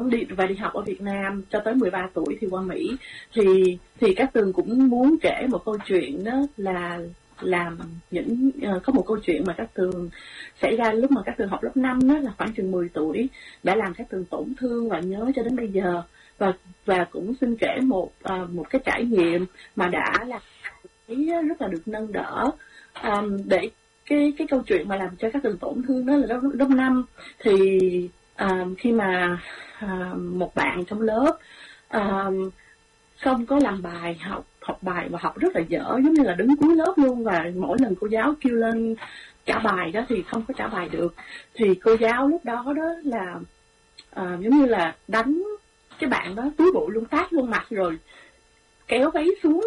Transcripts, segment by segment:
đi học ở Việt Nam cho tới 13 tuổi thì qua Mỹ. Thì Cát Tường cũng muốn kể một câu chuyện, đó là có một câu chuyện mà Cát Tường xảy ra lúc mà Cát Tường học lớp 5, đó là khoảng chừng 10 tuổi, đã làm Cát Tường tổn thương và nhớ cho đến bây giờ. Và cũng xin kể một cái trải nghiệm mà đã làm rất là được nâng đỡ. Để cái câu chuyện mà làm cho Cát Tường tổn thương đó là lớp 5. Thì khi mà một bạn trong lớp không có làm bài, học bài và học rất là dở, giống như là đứng cuối lớp luôn, và mỗi lần cô giáo kêu lên trả bài đó thì không có trả bài được. Thì cô giáo lúc đó là giống như là đánh cái bạn đó túi bụi luôn, tát luôn mặt, rồi kéo váy xuống.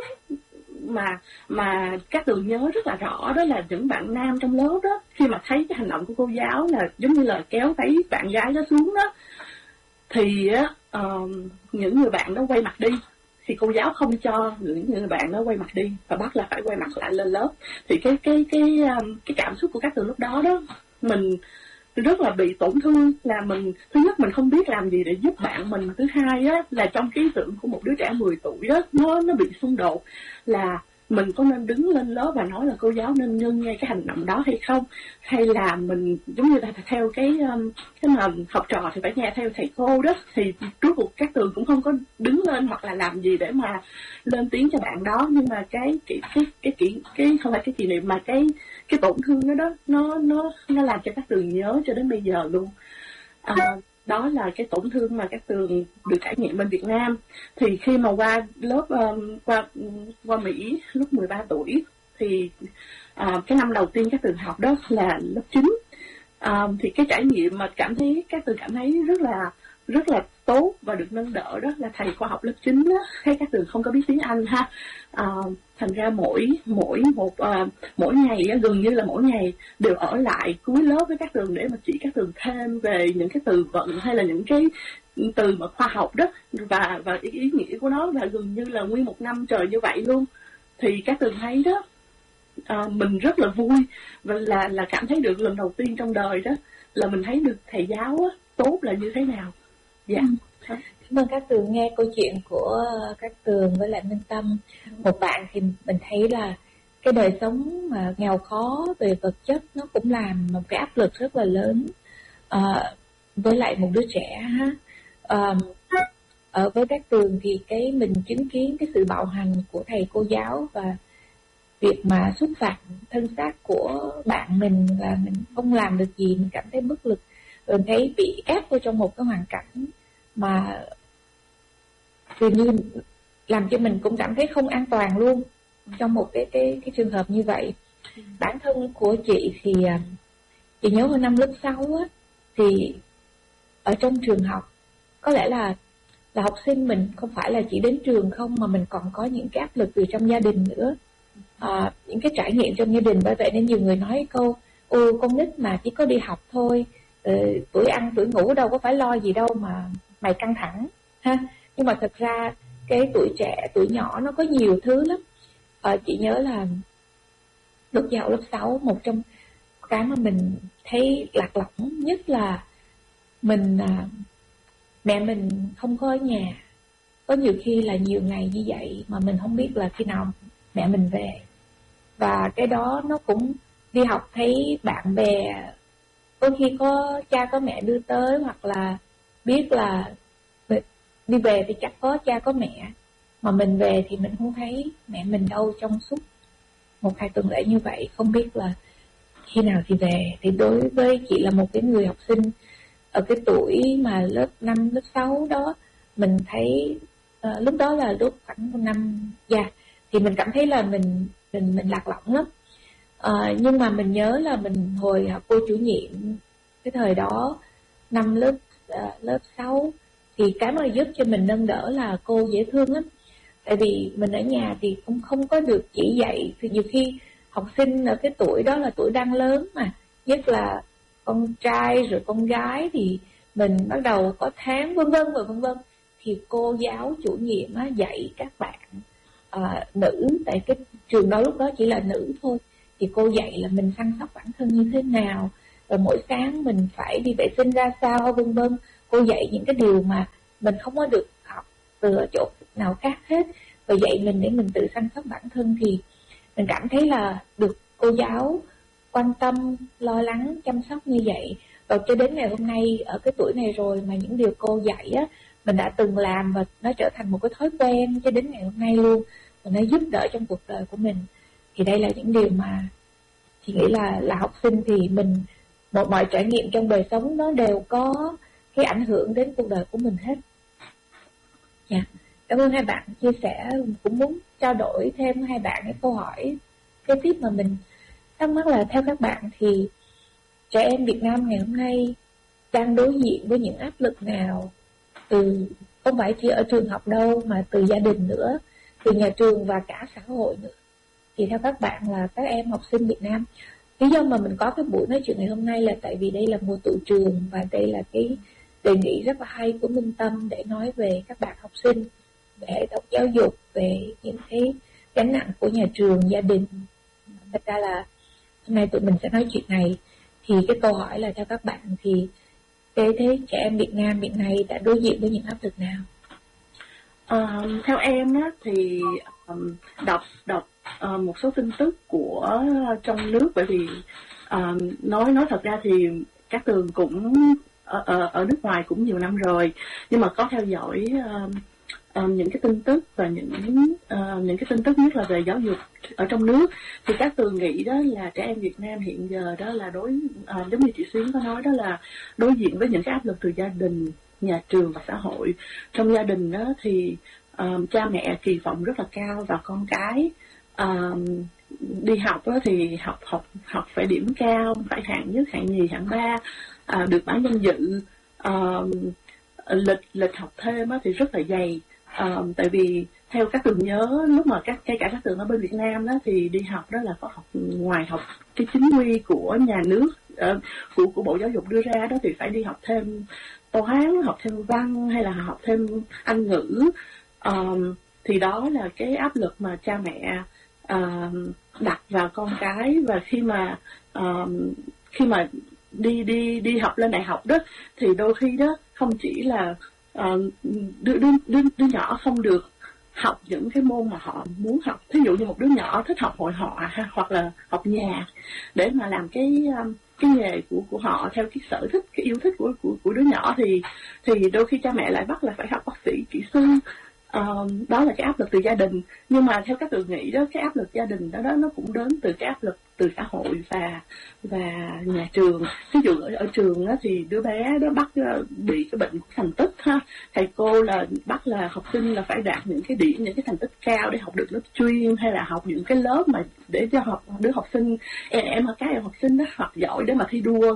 Mà Cát Tường nhớ rất là rõ, đó là những bạn nam trong lớp đó, khi mà thấy cái hành động của cô giáo là giống như là kéo váy bạn gái đó xuống đó, thì những người bạn đó quay mặt đi. Thì cô giáo không cho những người bạn đó quay mặt đi và bắt là phải quay mặt lại lên lớp. Thì cái cảm xúc của Cát Tường lúc đó mình rất là bị tổn thương. Là thứ nhất mình không biết làm gì để giúp bạn mình, thứ hai á là trong ký tưởng của một đứa trẻ 10 tuổi đó, nó bị xung đột, là mình có nên đứng lên lớp và nói là cô giáo nên ngưng ngay cái hành động đó hay không, hay là mình giống như là theo cái mà học trò thì phải nghe theo thầy cô đó. Thì rốt cuộc Cát Tường cũng không có đứng lên hoặc là làm gì để mà lên tiếng cho bạn đó, nhưng mà cái không phải cái kỷ niệm mà cái tổn thương đó nó làm cho Cát Tường nhớ cho đến bây giờ luôn. Đó là cái tổn thương mà Cát Tường được trải nghiệm bên Việt Nam. Thì khi mà qua lớp qua Mỹ lúc 13 tuổi thì cái năm đầu tiên Cát Tường học đó là lớp 9. Thì cái trải nghiệm mà Cát Tường cảm thấy rất là tốt và được nâng đỡ đó là thầy khoa học lớp 9 đó, thấy Cát Tường không có biết tiếng Anh ha. Thành ra mỗi ngày gần như là mỗi ngày đều ở lại cuối lớp với Cát Tường để mà chỉ Cát Tường thêm về những cái từ vựng hay là những cái từ mà khoa học đó và ý nghĩa của nó, và gần như là nguyên một năm trời như vậy luôn. Thì Cát Tường thấy đó, mình rất là vui và là cảm thấy được lần đầu tiên trong đời đó là mình thấy được thầy giáo á, tốt là như thế nào. Dạ. Cảm ơn Cát Tường. Nghe câu chuyện của Cát Tường với lại Minh Tâm, một bạn thì mình thấy là cái đời sống mà nghèo khó về vật chất nó cũng làm một cái áp lực rất là lớn với lại một đứa trẻ ha. Ở với Cát Tường thì cái mình chứng kiến cái sự bạo hành của thầy cô giáo và việc mà xúc phạm thân xác của bạn mình, và mình không làm được gì, mình cảm thấy bất lực, rồi thấy bị ép vô trong một cái hoàn cảnh mà dường như làm cho mình cũng cảm thấy không an toàn luôn trong một cái trường hợp như vậy. Bản thân của chị thì chị nhớ hồi năm lớp 6 á, thì ở trong trường học có lẽ là học sinh mình không phải là chỉ đến trường không, mà mình còn có những cái áp lực từ trong gia đình nữa, những cái trải nghiệm trong gia đình. Bởi vậy nên nhiều người nói câu con nít mà chỉ có đi học thôi, tuổi ăn tuổi ngủ đâu có phải lo gì đâu mà mày căng thẳng ha. Nhưng mà thật ra cái tuổi trẻ, tuổi nhỏ nó có nhiều thứ lắm. Chị nhớ là lúc vào lớp 6, một trong cái mà mình thấy lạc lõng nhất là mẹ mình không có ở nhà. Có nhiều khi là nhiều ngày như vậy mà mình không biết là khi nào mẹ mình về. Và cái đó nó cũng đi học thấy bạn bè có khi có cha có mẹ đưa tới, hoặc là biết là đi về thì chắc có cha có mẹ, mà mình về thì mình không thấy mẹ mình đâu trong suốt 1-2 tuần lễ như vậy, không biết là khi nào thì về. Thì đối với chị là một cái người học sinh ở cái tuổi mà lớp 5, lớp 6 đó, mình thấy lúc đó là lúc khoảng năm thì mình cảm thấy là mình lạc lõng lắm. Nhưng mà mình nhớ là mình hồi học cô chủ nhiệm cái thời đó, năm lớp 6, thì cái mà giúp cho mình nâng đỡ là cô dễ thương lắm. Tại vì mình ở nhà thì cũng không có được chỉ dạy, thì nhiều khi học sinh ở cái tuổi đó là tuổi đang lớn mà, nhất là con trai rồi con gái thì mình bắt đầu có tháng vân vân, thì cô giáo chủ nhiệm dạy các bạn nữ, tại cái trường đó lúc đó chỉ là nữ thôi, thì cô dạy là mình săn sóc bản thân như thế nào, rồi mỗi sáng mình phải đi vệ sinh ra sao vân vân. cô dạy những cái điều mà mình không có được học từ ở chỗ nào khác hết, và dạy mình để mình tự chăm sóc bản thân, thì mình cảm thấy là được cô giáo quan tâm, lo lắng, chăm sóc như vậy. Và cho đến ngày hôm nay, ở cái tuổi này rồi mà những điều cô dạy á, mình đã từng làm và nó trở thành một cái thói quen cho đến ngày hôm nay luôn, và nó giúp đỡ trong cuộc đời của mình. Thì đây là những điều mà chị nghĩ là học sinh thì mình, mọi trải nghiệm trong đời sống nó đều có cái ảnh hưởng đến cuộc đời của mình hết. Yeah. Cảm ơn hai bạn chia sẻ. Cũng muốn trao đổi thêm hai bạn cái câu hỏi kế tiếp mà mình thắc mắc là, theo các bạn thì trẻ em Việt Nam ngày hôm nay đang đối diện với những áp lực nào, từ không phải chỉ ở trường học đâu mà từ gia đình nữa, từ nhà trường và cả xã hội nữa. Thì theo các bạn là các em học sinh Việt Nam, lý do mà mình có cái buổi nói chuyện ngày hôm nay là tại vì đây là mùa tụ trường, và đây là cái đề nghị rất là hay của Minh Tâm để nói về các bạn học sinh, về hệ thống giáo dục, về những cái gánh nặng của nhà trường, gia đình. Thật ra là hôm nay tụi mình sẽ nói chuyện này. Thì cái câu hỏi là, theo các bạn thì thế trẻ em Việt Nam hiện nay đã đối diện với những áp lực nào? Theo em á, thì đọc một số tin tức của trong nước, bởi vì nói thật ra thì Cát Tường cũng ở nước ngoài cũng nhiều năm rồi, nhưng mà có theo dõi những cái tin tức và những cái tin tức nhất là về giáo dục ở trong nước. Thì Cát Tường nghĩ đó là trẻ em Việt Nam hiện giờ đó là giống như chị Xuyến có nói đó, là đối diện với những cái áp lực từ gia đình, nhà trường và xã hội. Trong gia đình đó thì cha mẹ kỳ vọng rất là cao vào con cái. Đi học đó thì học phải điểm cao, phải hạng nhất, hạng nhì, hạng ba, được mãn danh dự. Lịch học thêm thì rất là dày. Tại vì theo Cát Tường nhớ, lúc mà kể cả Cát Tường ở bên Việt Nam đó thì đi học đó là có học, ngoài học cái chính quy của nhà nước, của Bộ Giáo dục đưa ra đó, thì phải đi học thêm toán, học thêm văn, hay là học thêm Anh ngữ. Thì đó là cái áp lực mà cha mẹ đặt vào con cái. Và khi mà đi học lên đại học đó, thì đôi khi đó không chỉ là đứa nhỏ không được học những cái môn mà họ muốn học. Thí dụ như một đứa nhỏ thích học hội họa hoặc là học nhạc để mà làm cái nghề của họ theo cái sở thích, cái yêu thích của đứa nhỏ, thì đôi khi cha mẹ lại bắt là phải học bác sĩ, kỹ sư. Đó là cái áp lực từ gia đình. Nhưng mà theo các tự nghĩ đó, cái áp lực gia đình đó nó cũng đến từ cái áp lực từ xã hội và nhà trường. Ví dụ ở trường đó, thì đứa bé đó bắt bị cái bệnh của thành tích ha, thầy cô là bắt là học sinh là phải đạt những cái điểm, những cái thành tích cao để học được lớp chuyên, hay là học những cái lớp mà để cho đứa học sinh, các em học sinh đó học giỏi để mà thi đua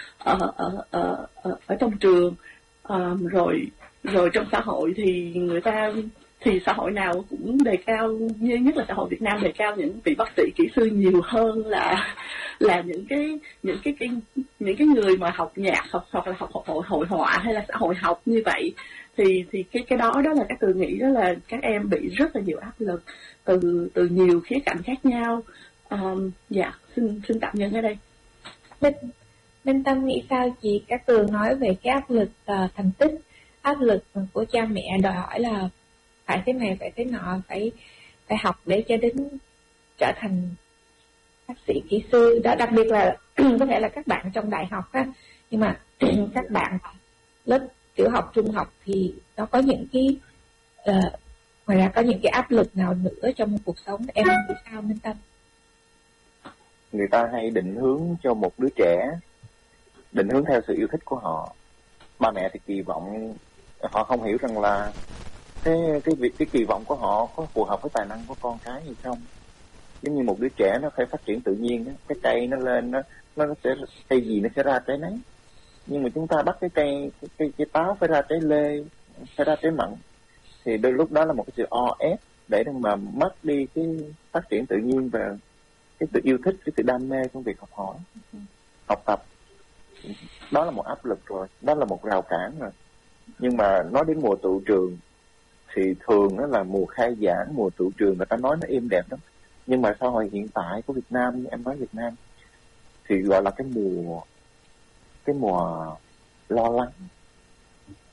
ở trong trường. Rồi trong xã hội thì xã hội nào cũng đề cao, nhất là xã hội Việt Nam đề cao những vị bác sĩ, kỹ sư nhiều hơn là những cái người mà học nhạc, hoặc là học hội họa hay là xã hội học như vậy. Thì cái đó là các từ nghĩ đó là các em bị rất là nhiều áp lực từ nhiều khía cạnh khác nhau. Dạ, xin tạm dừng ở đây. Minh Tâm nghĩ sao chị? Các Tường nói về cái áp lực thành tích, áp lực của cha mẹ đòi hỏi là phải thế này, phải thế nọ, phải học để cho đến trở thành bác sĩ, kỹ sư. Đó, đặc biệt là có thể là các bạn trong đại học á, nhưng mà các bạn lớp tiểu học, trung học thì nó có những cái ngoài ra có những cái áp lực nào nữa trong cuộc sống, em nghĩ sao Minh Tâm? Người ta hay định hướng cho một đứa trẻ, định hướng theo sự yêu thích của họ. Ba mẹ thì kỳ vọng, họ không hiểu rằng là cái kỳ vọng của họ có phù hợp với tài năng của con cái hay không. Giống như một đứa trẻ nó phải phát triển tự nhiên đó. Cái cây nó lên, nó sẽ cây gì nó sẽ ra trái nấy. Nhưng mà chúng ta bắt cái táo phải ra trái lê, phải ra trái mận, thì đôi lúc đó là một cái sự o ép để mà mất đi cái phát triển tự nhiên và cái sự yêu thích, cái sự đam mê trong việc học hỏi, học tập. Đó là một áp lực rồi, đó là một rào cản rồi. Nhưng mà nói đến mùa tụ trường thì thường đó là mùa khai giảng, mùa tụ trường người ta nói nó êm đẹp lắm. Nhưng mà xã hội hiện tại của Việt Nam, em nói Việt Nam, thì gọi là cái mùa lo lắng.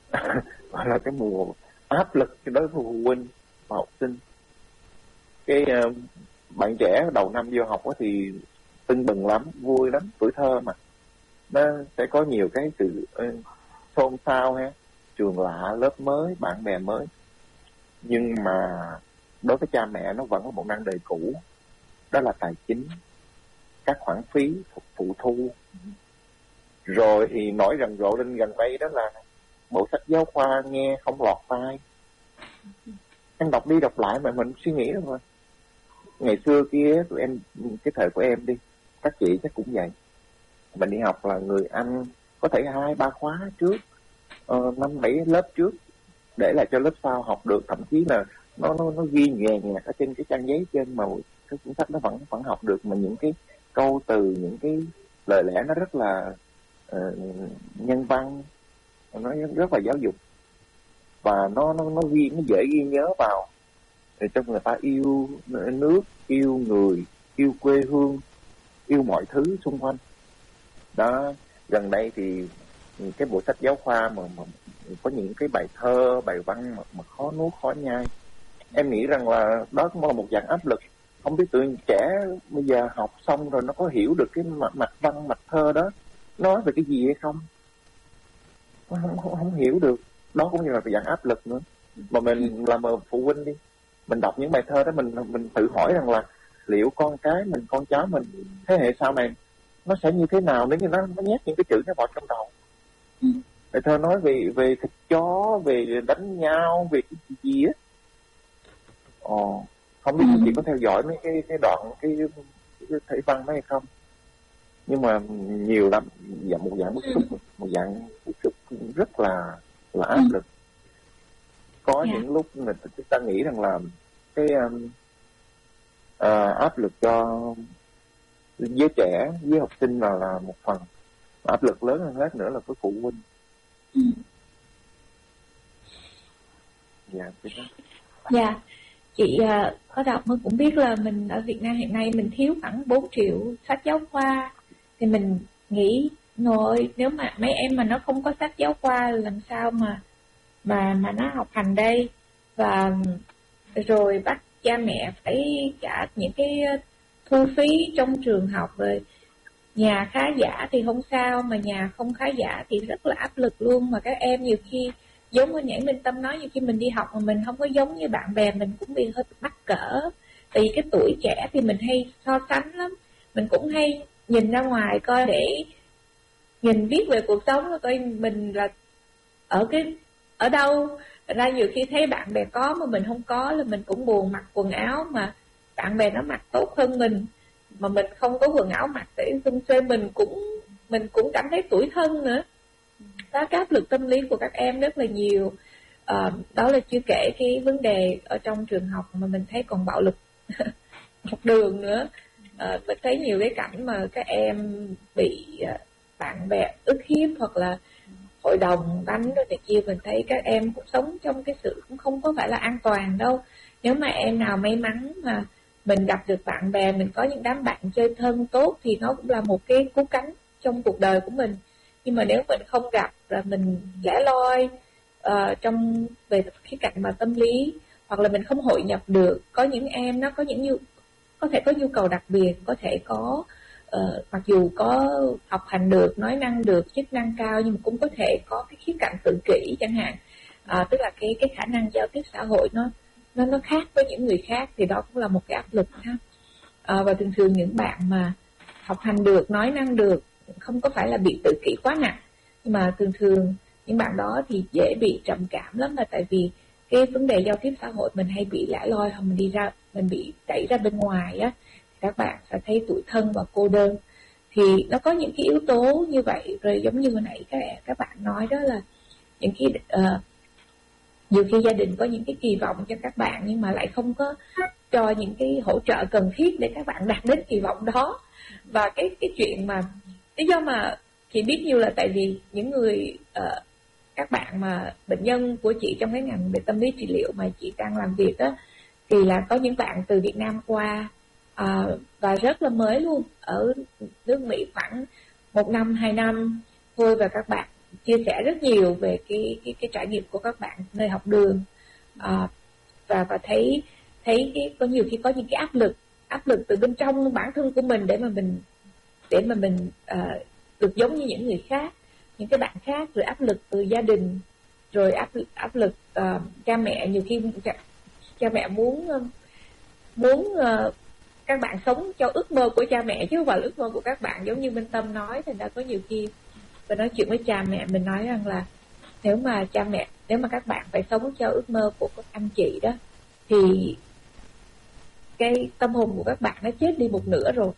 gọi là cái mùa áp lực đối với phụ huynh và học sinh. Cái bạn trẻ đầu năm vô học thì tưng bừng lắm, vui lắm, tuổi thơ mà nó sẽ có nhiều cái sự xôn xao ha, trường lạ, lớp mới, bạn bè mới. Nhưng mà đối với cha mẹ nó vẫn là một năng đề cũ, đó là tài chính, các khoản phí phụ thu. Rồi thì nổi rầm rộ lên gần đây đó là bộ sách giáo khoa nghe không lọt tai. Em đọc đi đọc lại mà mình suy nghĩ rồi. Ngày xưa kia tụi em, cái thời của em đi, các chị chắc cũng vậy, mình đi học là người Anh có thể 2-3 khóa trước, 5-7 lớp trước, để lại cho lớp sau học được. Thậm chí là nó ghi nhẹ nhàng ở trên cái trang giấy trên, mà cái cuốn sách nó vẫn học được. Mà những cái câu từ, những cái lời lẽ nó rất là nhân văn, nó rất là giáo dục, và nó dễ ghi nhớ vào. Để cho người ta yêu nước, yêu người, yêu quê hương, yêu mọi thứ xung quanh. Đó, gần đây thì cái bộ sách giáo khoa mà có những cái bài thơ, bài văn mà khó nuốt, khó nhai. Em nghĩ rằng là đó cũng là một dạng áp lực. Không biết tụi trẻ bây giờ học xong rồi nó có hiểu được cái mặt văn, mặt thơ đó nói về cái gì hay không? Không hiểu được. Đó cũng như là dạng áp lực nữa. Mà mình làm phụ huynh đi, mình đọc những bài thơ đó, mình tự hỏi rằng là liệu con cái mình, con cháu mình, thế hệ sau này nó sẽ như thế nào nếu như nó nhét những cái chữ nó vào trong đầu. Bài thơ nói về thịt chó, về đánh nhau, về cái gì á. Không biết chị có theo dõi mấy cái đoạn cái thể văn đó hay không? Nhưng mà nhiều lắm, một dạng bức xúc rất là áp lực. Có những lúc người ta nghĩ rằng là cái áp lực cho giới trẻ, với học sinh là một phần, áp lực lớn hơn hết nữa là với phụ huynh. Dạ, chị có đọc mới cũng biết là mình ở Việt Nam hiện nay mình thiếu khoảng 4 triệu sách giáo khoa. Thì mình nghĩ rồi, nếu mà mấy em mà nó không có sách giáo khoa làm sao mà nó học hành đây. Và rồi bắt cha mẹ phải trả những cái thu phí trong trường học. Rồi nhà khá giả thì không sao, mà nhà không khá giả thì rất là áp lực luôn. Mà các em nhiều khi giống như Nhãn Minh Tâm nói, nhiều khi mình đi học mà mình không có giống như bạn bè, mình cũng bị hơi mắc cỡ. Tại vì cái tuổi trẻ thì mình hay so sánh lắm, mình cũng hay nhìn ra ngoài coi, để nhìn viết về cuộc sống coi mình là ở đâu. Ra nhiều khi thấy bạn bè có mà mình không có là mình cũng buồn, mặc quần áo mà bạn bè nó mặc tốt hơn mình mà mình không có quần áo mặc để xung xoe, mình cũng cảm thấy tủi thân nữa. Đó, cái áp lực tâm lý của các em rất là nhiều. Đó là chưa kể cái vấn đề ở trong trường học mà mình thấy còn bạo lực học đường nữa. Mình thấy nhiều cái cảnh mà các em bị bạn bè ức hiếp hoặc là hội đồng đánh rồi này kia. Mình thấy các em cũng sống trong cái sự cũng không có phải là an toàn đâu. Nếu mà em nào may mắn mà mình gặp được bạn bè, mình có những đám bạn chơi thân tốt thì nó cũng là một cái cứu cánh trong cuộc đời của mình. Nhưng mà nếu mình không gặp, là mình lẻ loi trong về khía cạnh mà tâm lý, hoặc là mình không hội nhập được. Có những em nó có thể có nhu cầu đặc biệt, có thể có mặc dù có học hành được, nói năng được, chức năng cao, nhưng mà cũng có thể có cái khía cạnh tự kỷ chẳng hạn. Tức là cái khả năng giao tiếp xã hội nó khác với những người khác, thì đó cũng là một cái áp lực ha. Và thường thường những bạn mà học hành được, nói năng được, không có phải là bị tự kỷ quá nặng, nhưng mà thường những bạn đó thì dễ bị trầm cảm lắm, là tại vì cái vấn đề giao tiếp xã hội mình hay bị lẻ loi, hoặc mình bị đẩy ra bên ngoài á, các bạn sẽ thấy tủi thân và cô đơn. Thì nó có những cái yếu tố như vậy. Rồi giống như hồi nãy các bạn nói đó, là những cái nhiều khi gia đình có những cái kỳ vọng cho các bạn, nhưng mà lại không có cho những cái hỗ trợ cần thiết để các bạn đạt đến kỳ vọng đó. Và cái chuyện mà lý do mà chị biết nhiều là tại vì những người các bạn mà bệnh nhân của chị trong cái ngành về tâm lý trị liệu mà chị đang làm việc đó, thì là có những bạn từ Việt Nam qua và rất là mới luôn, ở nước Mỹ khoảng 1 năm 2 năm thôi, và các bạn chia sẻ rất nhiều về cái trải nghiệm của các bạn nơi học đường, và thấy có nhiều khi có những cái áp lực từ bên trong bản thân của mình để mà mình được giống như những người khác, những cái bạn khác, rồi áp lực từ gia đình, rồi áp lực cha mẹ. Nhiều khi cha mẹ muốn các bạn sống cho ước mơ của cha mẹ chứ không phải ước mơ của các bạn, giống như Minh Tâm nói. Thành ra có nhiều khi mình nói chuyện với cha mẹ, mình nói rằng là nếu mà các bạn phải sống cho ước mơ của các anh chị đó, thì cái tâm hồn của các bạn nó chết đi một nửa rồi.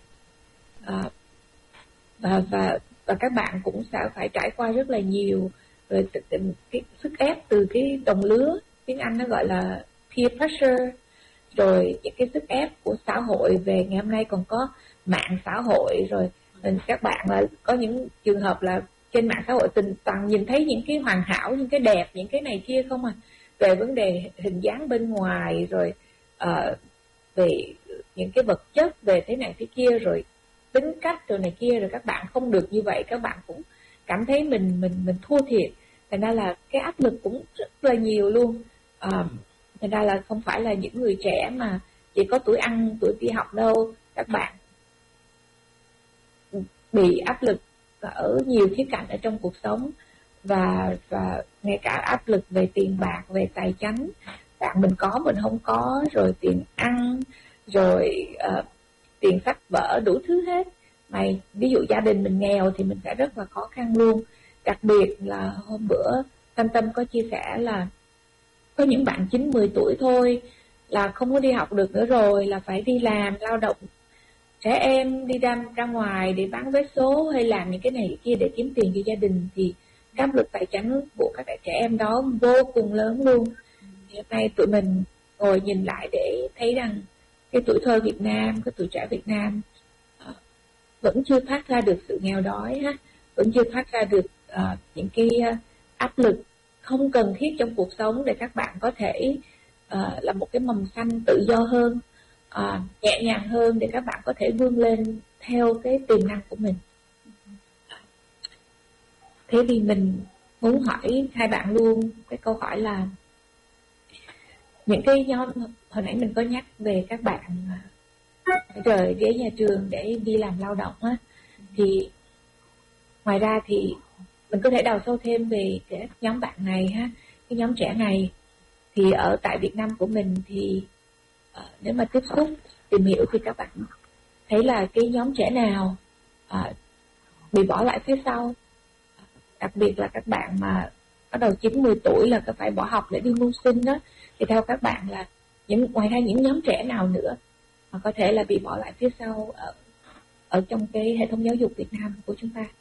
Và các bạn cũng sẽ phải trải qua rất là nhiều rồi cái sức ép từ cái đồng lứa, tiếng Anh nó gọi là peer pressure, rồi những cái sức ép của xã hội về ngày hôm nay còn có mạng xã hội, rồi các bạn là có những trường hợp là trên mạng xã hội toàn nhìn thấy những cái hoàn hảo, những cái đẹp, những cái này kia không à, về vấn đề hình dáng bên ngoài, rồi về những cái vật chất, về thế này thế kia, rồi tính cách rồi này kia, rồi các bạn không được như vậy, các bạn cũng cảm thấy mình thua thiệt. Thành ra là cái áp lực cũng rất là nhiều luôn. Thành ra là không phải là những người trẻ mà chỉ có tuổi ăn tuổi đi học đâu, các bạn bị áp lực ở nhiều khía cạnh ở trong cuộc sống, và ngay cả áp lực về tiền bạc, về tài chính, bạn mình có mình không có, rồi tiền ăn, rồi tiền sách vở, đủ thứ hết. Ví dụ gia đình mình nghèo thì mình sẽ rất là khó khăn luôn. Đặc biệt là hôm bữa Tâm có chia sẻ là có những bạn 9-10 tuổi thôi là không có đi học được nữa rồi, là phải đi làm lao động trẻ em, đi ra ngoài để bán vé số hay làm những cái này cái kia để kiếm tiền cho gia đình, thì cái áp lực tài chính của các trẻ em đó vô cùng lớn luôn. Thì hôm nay tụi mình ngồi nhìn lại để thấy rằng cái tuổi thơ Việt Nam, cái tuổi trẻ Việt Nam vẫn chưa thoát ra được sự nghèo đói ha, vẫn chưa thoát ra được những cái áp lực không cần thiết trong cuộc sống, để các bạn có thể là một cái mầm xanh tự do hơn, nhẹ nhàng hơn, để các bạn có thể vươn lên theo cái tiềm năng của mình. Thế thì mình muốn hỏi hai bạn luôn cái câu hỏi là những cái nhóm hồi nãy mình có nhắc về các bạn rời ghế nhà trường để đi làm lao động á, thì ngoài ra thì mình có thể đào sâu thêm về cái nhóm bạn này ha, cái nhóm trẻ này. Thì ở tại Việt Nam của mình thì nếu mà tiếp xúc tìm hiểu thì các bạn thấy là cái nhóm trẻ nào bị bỏ lại phía sau, đặc biệt là các bạn mà bắt đầu 9-10 tuổi là phải bỏ học để đi mưu sinh đó, thì theo các bạn là ngoài ra những nhóm trẻ nào nữa mà có thể là bị bỏ lại phía sau ở trong cái hệ thống giáo dục Việt Nam của chúng ta?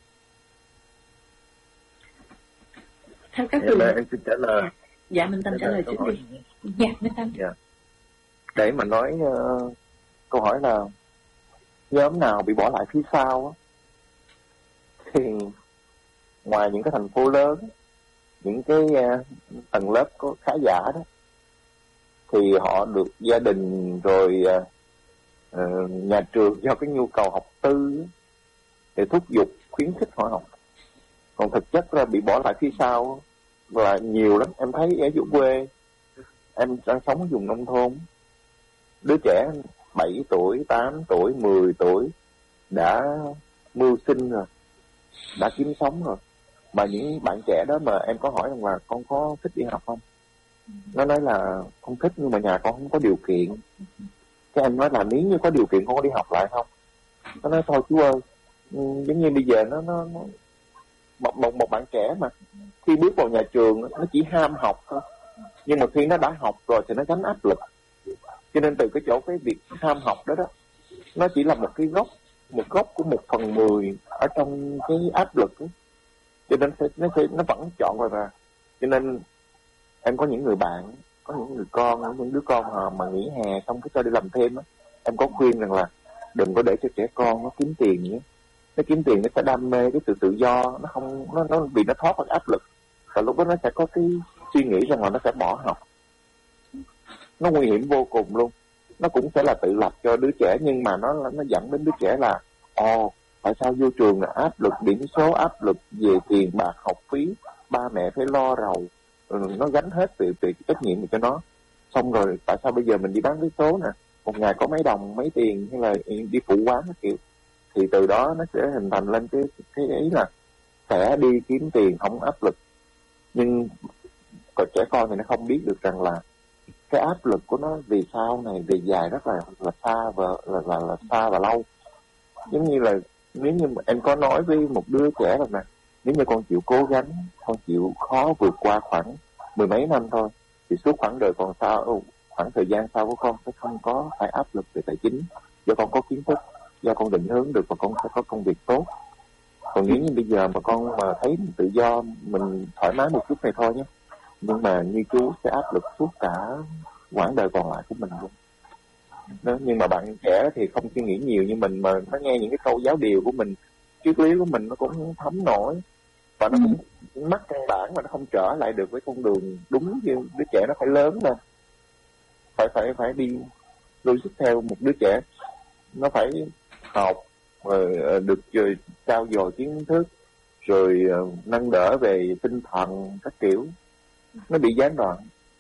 Theo các trường em xin trả lời. Dạ, Minh Tâm trả lời trước đi. Dạ, Minh Tâm. Dạ. Để mà nói câu hỏi là nhóm nào bị bỏ lại phía sau á, thì ngoài những cái thành phố lớn, những cái tầng lớp có khá giả đó, thì họ được gia đình rồi nhà trường do cái nhu cầu học tư để thúc giục khuyến khích họ học. Còn thực chất là bị bỏ lại phía sau là nhiều lắm. Em thấy ở chỗ quê, em đang sống ở vùng nông thôn, đứa trẻ 7 tuổi, 8 tuổi, 10 tuổi đã mưu sinh rồi, đã kiếm sống rồi. Mà những bạn trẻ đó mà em có hỏi rằng là con có thích đi học không, nó nói là không thích nhưng mà nhà con không có điều kiện. Cái em nói là nếu như có điều kiện con có đi học lại không? Nó nói thôi chú ơi, giống như bây giờ nó một bạn trẻ mà khi bước vào nhà trường nó chỉ ham học thôi, nhưng mà khi nó đã học rồi thì nó tránh áp lực. Cho nên từ cái chỗ cái việc ham học đó nó chỉ là một góc của 1/10 ở trong cái áp lực đó. Cho nên nó vẫn chọn rồi mà. Cho nên em có những người bạn, có những người con, những đứa con mà nghỉ hè xong cái cho đi làm thêm á, em có khuyên rằng là đừng có để cho trẻ con nó kiếm tiền nhé. Nó kiếm tiền nó sẽ đam mê cái sự tự do, nó không nó vì nó thoát khỏi áp lực, và lúc đó nó sẽ có cái suy nghĩ rằng là nó sẽ bỏ học. Nó nguy hiểm vô cùng luôn. Nó cũng sẽ là tự lập cho đứa trẻ, nhưng mà nó dẫn đến đứa trẻ là Tại sao vô trường là áp lực điểm số, áp lực về tiền bạc học phí, ba mẹ phải lo rầu, nó gánh hết về cái trách nhiệm cho nó. Xong rồi tại sao bây giờ mình đi bán vé số nè, một ngày có mấy đồng mấy tiền, hay là đi phụ quán các kiểu, thì từ đó nó sẽ hình thành lên cái ý là sẽ đi kiếm tiền không áp lực. Nhưng còn trẻ con thì nó không biết được rằng là cái áp lực của nó vì sau này về dài rất là xa và là xa và lâu. Giống như là nếu như em có nói với một đứa trẻ rằng nè, nếu như con chịu cố gắng, con chịu khó vượt qua khoảng mười mấy năm thôi, thì suốt khoảng đời còn sau, khoảng thời gian sau của con sẽ không có phải áp lực về tài chính, do con có kiến thức, do con định hướng được và con sẽ có công việc tốt. Còn nếu như bây giờ mà con mà thấy tự do, mình thoải mái một chút này thôi nhé, nhưng mà như chú sẽ áp lực suốt cả quãng đời còn lại của mình luôn. Đó, nhưng mà bạn trẻ thì không suy nghĩ nhiều như mình, mà nó nghe những cái câu giáo điều của mình, triết lý của mình nó cũng thấm nổi, và nó cũng mắc căn bản, và nó không trở lại được với con đường đúng. Như đứa trẻ nó phải lớn lên, phải đi logic theo một đứa trẻ, nó phải học rồi được trao dồi kiến thức, rồi nâng đỡ về tinh thần các kiểu, nó bị gián đoạn.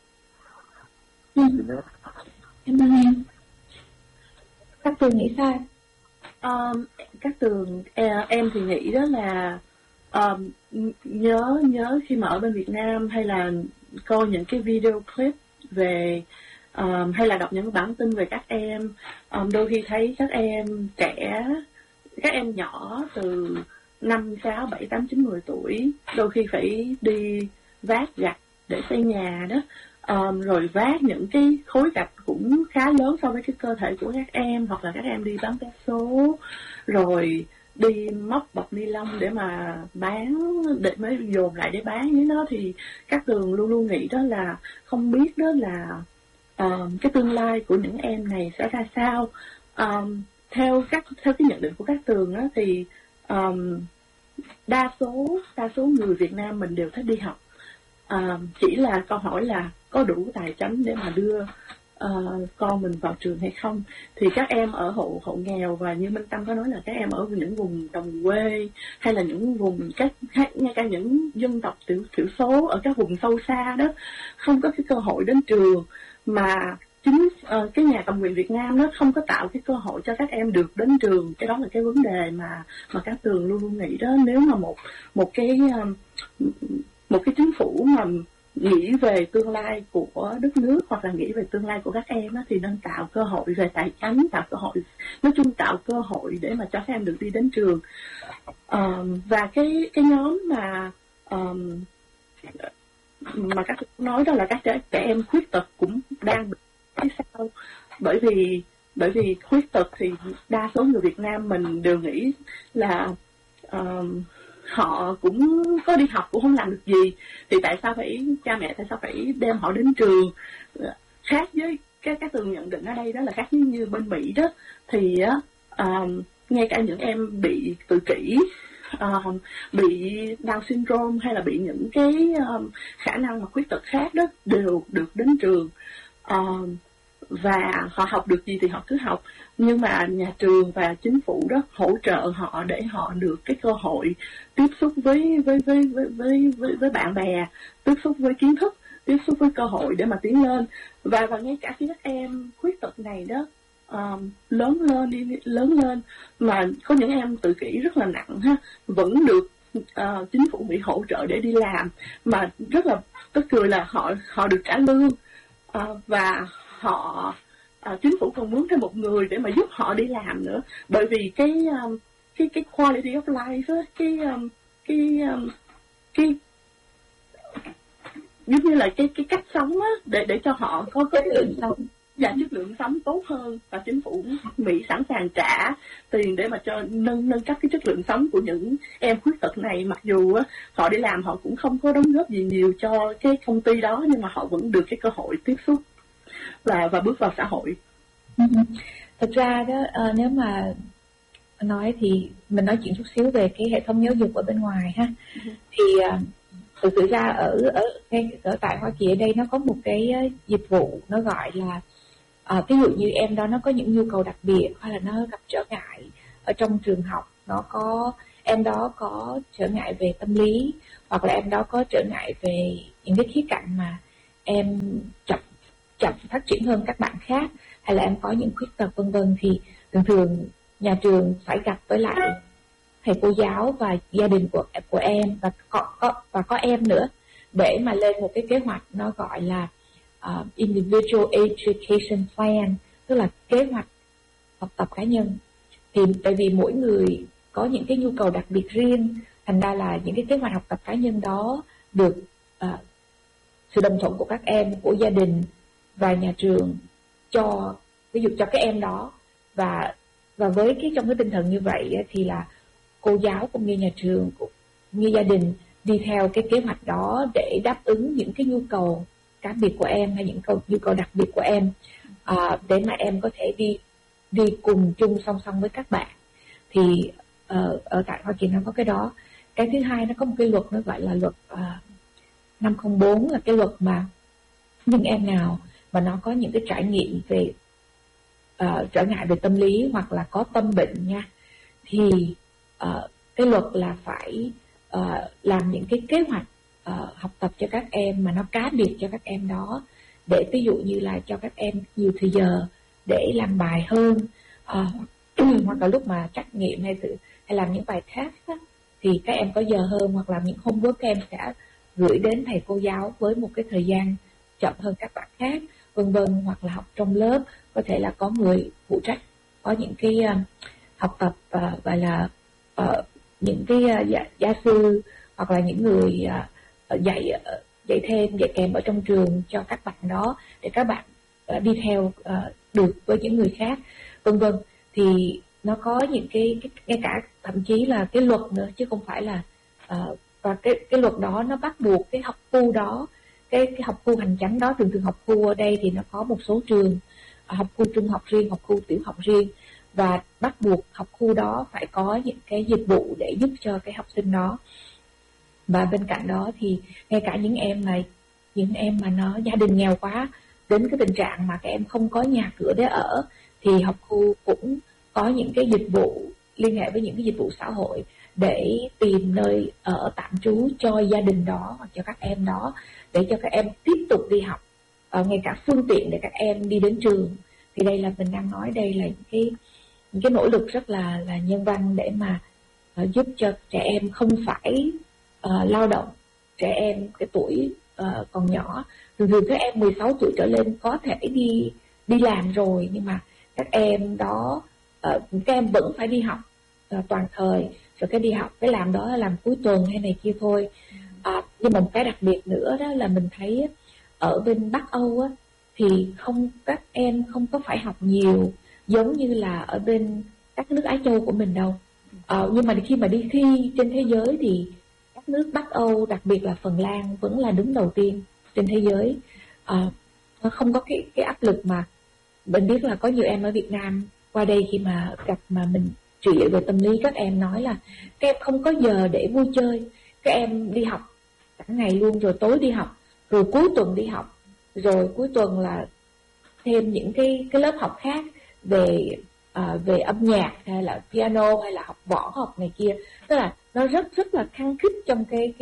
Em ơn em. Các Tường nghĩ sao? Các Tường, em thì nghĩ đó là nhớ khi mà ở bên Việt Nam, hay là coi những cái video clip về hay là đọc những bản tin về các em, đôi khi thấy các em trẻ, các em nhỏ từ 5, 6, 7, 8, 9, 10 tuổi đôi khi phải đi vác gạch để xây nhà đó, rồi vác những cái khối gạch cũng khá lớn so với cái cơ thể của các em, hoặc là các em đi bán vé số, rồi đi móc bọc ni lông để mà bán, để mới dồn lại để bán với nó. Thì các Tường luôn luôn nghĩ đó là không biết đó là cái tương lai của những em này sẽ ra sao. Theo cái nhận định của các Tường đó, thì đa số người Việt Nam mình đều thích đi học, chỉ là câu hỏi là có đủ tài chính để mà đưa con mình vào trường hay không. Thì các em ở hộ nghèo, và như Minh Tâm có nói là các em ở những vùng đồng quê, hay là những vùng ngay cả những dân tộc thiểu số ở các vùng sâu xa đó, không có cái cơ hội đến trường, mà chính cái nhà cầm quyền Việt Nam nó không có tạo cái cơ hội cho các em được đến trường. Cái đó là cái vấn đề mà các Tường luôn luôn nghĩ đó. Nếu mà một cái chính phủ mà nghĩ về tương lai của đất nước, hoặc là nghĩ về tương lai của các em đó, thì nên tạo cơ hội về tài chính, tạo cơ hội, nói chung tạo cơ hội để mà cho các em được đi đến trường. Và cái nhóm mà các nói đó là các trẻ em khuyết tật cũng đang bị phía sau, bởi vì khuyết tật thì đa số người Việt Nam mình đều nghĩ là họ cũng có đi học cũng không làm được gì, thì tại sao cha mẹ phải đem họ đến trường. Khác với các Tường nhận định ở đây đó là khác như bên Mỹ đó, thì ngay cả những em bị tự kỷ, bị Down syndrome, hay là bị những cái khả năng mà khuyết tật khác đó, đều được đến trường. Và họ học được gì thì họ cứ học, nhưng mà nhà trường và chính phủ đó hỗ trợ họ để họ được cái cơ hội tiếp xúc với bạn bè, tiếp xúc với kiến thức, tiếp xúc với cơ hội để mà tiến lên. Và ngay cả khi các em khuyết tật này đó lớn lên mà có những em tự kỷ rất là nặng ha, vẫn được chính phủ Mỹ hỗ trợ để đi làm, mà rất là tức cười là họ được trả lương, và họ chính phủ còn mướn thêm một người để mà giúp họ đi làm nữa, bởi vì cái quality of life đó, cái giống như là cái cách sống á, để cho họ có chất lượng sống và chất lượng sống tốt hơn, và chính phủ Mỹ sẵn sàng trả tiền để mà cho nâng cấp cái chất lượng sống của những em khuyết tật này. Mặc dù á, họ đi làm họ cũng không có đóng góp gì nhiều cho cái công ty đó, nhưng mà họ vẫn được cái cơ hội tiếp xúc và bước vào xã hội. Thực ra đó, nếu mà nói thì mình nói chuyện chút xíu về cái hệ thống giáo dục ở bên ngoài ha. Thì thực sự ra ở tại Hoa Kỳ ở đây nó có một cái dịch vụ nó gọi là ví dụ như em đó nó có những nhu cầu đặc biệt, hay là nó gặp trở ngại ở trong trường học, em đó có trở ngại về tâm lý, hoặc là em đó có trở ngại về những cái khía cạnh mà em chậm phát triển hơn các bạn khác, hay là em có những khuyết tật vân vân, thì thường thường nhà trường phải gặp với lại thầy cô giáo và gia đình của em và có em nữa, để mà lên một cái kế hoạch nó gọi là individual education plan, tức là kế hoạch học tập cá nhân. Thì tại vì mỗi người có những cái nhu cầu đặc biệt riêng, thành ra là những cái kế hoạch học tập cá nhân đó được sự đồng thuận của các em, của gia đình và nhà trường cho ví dụ cho các em đó. Và với trong cái tinh thần như vậy thì là cô giáo cũng như nhà trường cũng như gia đình đi theo cái kế hoạch đó để đáp ứng những cái nhu cầu cá biệt của em, hay những nhu cầu đặc biệt của em, để mà em có thể đi cùng chung song song với các bạn. Thì ở tại Hoa Kỳ nó có cái đó. Cái thứ hai, nó có một cái luật nó gọi là luật 504, là cái luật mà những em nào mà nó có những cái trải nghiệm về trở ngại về tâm lý hoặc là có tâm bệnh nha, thì cái luật là phải làm những cái kế hoạch học tập cho các em mà nó cá biệt cho các em đó, để ví dụ như là cho các em nhiều thời giờ để làm bài hơn, hoặc là lúc mà trắc nghiệm hay làm những bài test á, thì các em có giờ hơn, hoặc là những homework các em sẽ gửi đến thầy cô giáo với một cái thời gian chậm hơn các bạn khác, vân vân. Hoặc là học trong lớp có thể là có người phụ trách, có những cái học tập gọi là những cái gia sư, hoặc là những người dạy thêm, dạy kèm ở trong trường cho các bạn đó, để các bạn đi theo được với những người khác, vân vân. Thì nó có những cái ngay cả thậm chí là cái luật nữa, chứ không phải là và cái luật đó nó bắt buộc cái học khu đó, cái học khu hành chánh đó. Thường học khu ở đây thì nó có một số trường, học khu trung học riêng, học khu tiểu học riêng, và bắt buộc học khu đó phải có những cái dịch vụ để giúp cho cái học sinh đó. Và bên cạnh đó thì ngay cả những em mà nó gia đình nghèo quá, đến cái tình trạng mà các em không có nhà cửa để ở, thì học khu cũng có những cái dịch vụ, liên hệ với những cái dịch vụ xã hội để tìm nơi ở tạm trú cho gia đình đó hoặc cho các em đó, để cho các em tiếp tục đi học, ngay cả phương tiện để các em đi đến trường. Thì đây là mình đang nói, đây là những cái nỗ lực rất là nhân văn để mà giúp cho trẻ em không phải lao động. Trẻ em cái tuổi còn nhỏ, thường các em 16 tuổi trở lên có thể đi làm rồi, nhưng mà các em đó các em vẫn phải đi học toàn thời, rồi cái đi học cái làm đó là làm cuối tuần hay này kia thôi. Nhưng mà một cái đặc biệt nữa đó là mình thấy ở bên Bắc Âu á, thì các em không có phải học nhiều giống như là ở bên các nước Á Châu của mình đâu. Nhưng mà khi mà đi thi trên thế giới thì các nước Bắc Âu, đặc biệt là Phần Lan, vẫn là đứng đầu tiên trên thế giới. Nó không có cái áp lực mà mình biết là có nhiều em ở Việt Nam qua đây khi mà gặp mà mình trị liệu về tâm lý, các em nói là các em không có giờ để vui chơi, các em đi học cả ngày luôn, rồi tối đi học, rồi cuối tuần đi học, rồi cuối tuần là thêm những cái lớp học khác về âm nhạc hay là piano hay là học võ học này kia. Tức là nó rất là khăng khít trong cái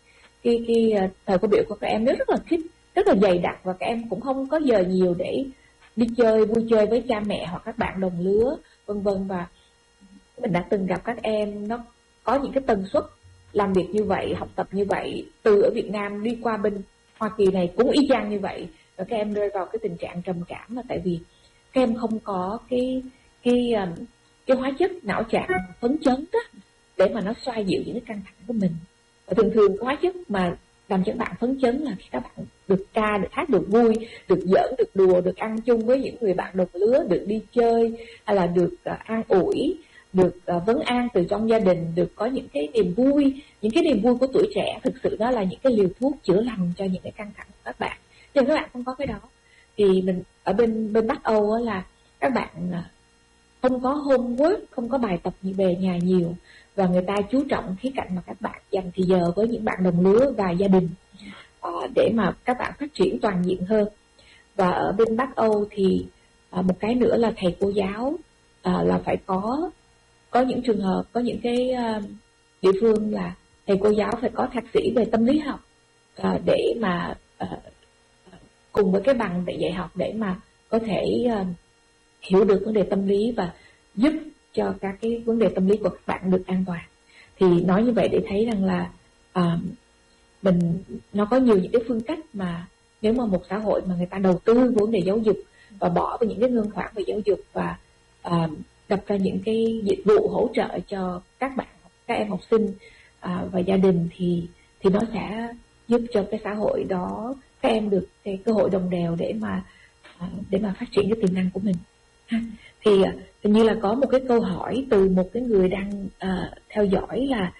thời khóa biểu của các em, rất là khít, rất là dày đặc, và các em cũng không có giờ nhiều để đi chơi, vui chơi với cha mẹ hoặc các bạn đồng lứa, vân vân. Và mình đã từng gặp các em nó có những cái tần suất làm việc như vậy, học tập như vậy, từ ở Việt Nam đi qua bên Hoa Kỳ này cũng y chang như vậy, và các em rơi vào cái tình trạng trầm cảm, là tại vì các em không có cái hóa chất não trạng phấn chấn đó, để mà nó xoa dịu những cái căng thẳng của mình. Và thường hóa chất mà làm cho các bạn phấn chấn là khi các bạn được ca, được hát, được vui, được giỡn, được đùa, được ăn chung với những người bạn đồng lứa, được đi chơi, hay là được an ủi, được vấn an từ trong gia đình, được có những cái niềm vui. Những cái niềm vui của tuổi trẻ thực sự đó là những cái liều thuốc chữa lành cho những cái căng thẳng của các bạn. Nhưng các bạn không có cái đó. Thì mình ở bên Bắc Âu là các bạn không có homework, không có bài tập gì về nhà nhiều, và người ta chú trọng khía cạnh mà các bạn dành thì giờ với những bạn đồng lứa và gia đình, để mà các bạn phát triển toàn diện hơn. Và ở bên Bắc Âu thì một cái nữa là thầy cô giáo là phải có có những trường hợp, có những cái địa phương là thầy cô giáo phải có thạc sĩ về tâm lý học để mà cùng với cái bằng để dạy học, để mà có thể hiểu được vấn đề tâm lý và giúp cho các cái vấn đề tâm lý của các bạn được an toàn. Thì nói như vậy để thấy rằng là nó có nhiều những cái phương cách mà nếu mà một xã hội mà người ta đầu tư vào vấn đề giáo dục và bỏ vào những cái ngân khoản về giáo dục và đặt ra những cái dịch vụ hỗ trợ cho các em học sinh và gia đình, thì nó sẽ giúp cho cái xã hội đó các em được cái cơ hội đồng đều để mà phát triển cái tiềm năng của mình. Thì hình như là có một cái câu hỏi từ một cái người đang theo dõi là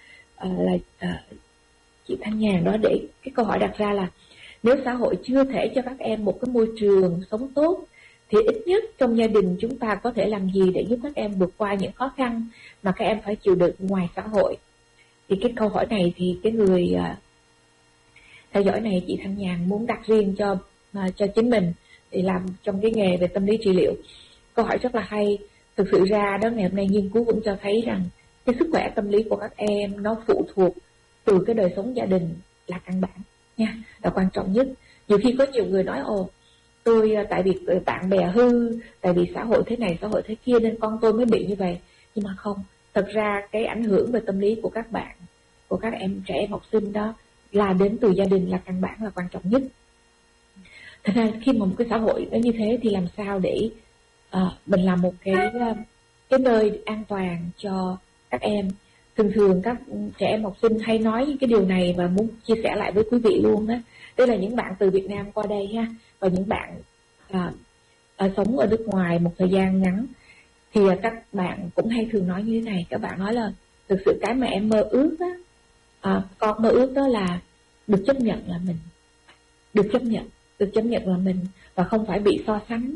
chị Thanh Nhàn đó, để cái câu hỏi đặt ra là nếu xã hội chưa thể cho các em một cái môi trường sống tốt thì ít nhất trong gia đình chúng ta có thể làm gì để giúp các em vượt qua những khó khăn mà các em phải chịu đựng ngoài xã hội. Thì cái câu hỏi này thì cái người theo dõi này, chị Thanh Nhàn, muốn đặt riêng cho chính mình để làm trong cái nghề về tâm lý trị liệu. Câu hỏi rất là hay. Thực sự ra đó, ngày hôm nay nghiên cứu cũng cho thấy rằng cái sức khỏe tâm lý của các em nó phụ thuộc từ cái đời sống gia đình là căn bản nha, là quan trọng nhất. Nhiều khi có nhiều người nói tôi tại vì bạn bè hư, tại vì xã hội thế này xã hội thế kia nên con tôi mới bị như vậy. Nhưng mà không, thật ra cái ảnh hưởng về tâm lý của các bạn, của các trẻ em học sinh đó là đến từ gia đình, là căn bản, là quan trọng nhất. Thật ra khi mà một cái xã hội nó như thế thì làm sao để mình làm một cái nơi an toàn cho các em. Thường các trẻ em học sinh hay nói cái điều này và muốn chia sẻ lại với quý vị luôn á. Đây là những bạn từ Việt Nam qua đây ha, và những bạn sống ở nước ngoài một thời gian ngắn, thì các bạn cũng hay thường nói như thế này. Các bạn nói là thực sự cái mà em mơ ước á, con mơ ước đó là được chấp nhận là mình, được chấp nhận là mình, và không phải bị so sánh,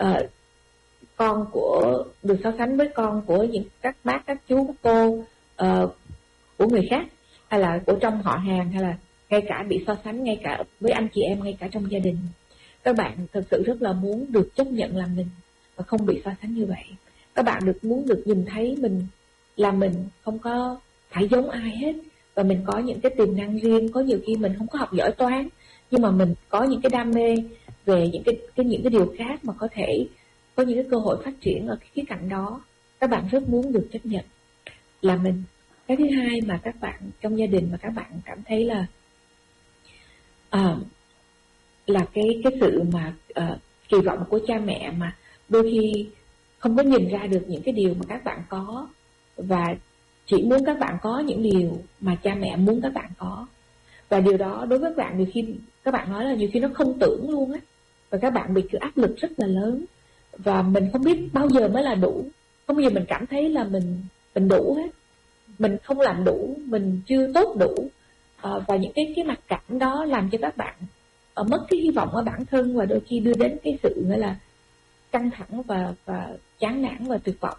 được so sánh với con của những các bác, các chú, các cô của người khác, hay là của trong họ hàng, hay là ngay cả bị so sánh ngay cả với anh chị em, ngay cả trong gia đình. Các bạn thực sự rất là muốn được chấp nhận là mình và không bị so sánh như vậy. Các bạn muốn được nhìn thấy mình là mình, không có phải giống ai hết, và mình có những cái tiềm năng riêng. Có nhiều khi mình không có học giỏi toán, nhưng mà mình có những cái đam mê về những cái điều khác mà có thể có những cái cơ hội phát triển ở cái khía cạnh đó. Các bạn rất muốn được chấp nhận là mình. Cái thứ hai mà các bạn trong gia đình mà các bạn cảm thấy là cái sự mà kỳ vọng của cha mẹ mà đôi khi không có nhìn ra được những cái điều mà các bạn có, và chỉ muốn các bạn có những điều mà cha mẹ muốn các bạn có. Và điều đó đối với các bạn, nhiều khi các bạn nói là nhiều khi nó không tưởng luôn á, và các bạn bị cái áp lực rất là lớn, và mình không biết bao giờ mới là đủ. Không bao giờ mình cảm thấy là mình đủ hết, mình không làm đủ, mình chưa tốt đủ. Và những cái mặc cảm đó làm cho các bạn mất cái hy vọng ở bản thân, và đôi khi đưa đến cái sự nghĩa là căng thẳng và chán nản và tuyệt vọng.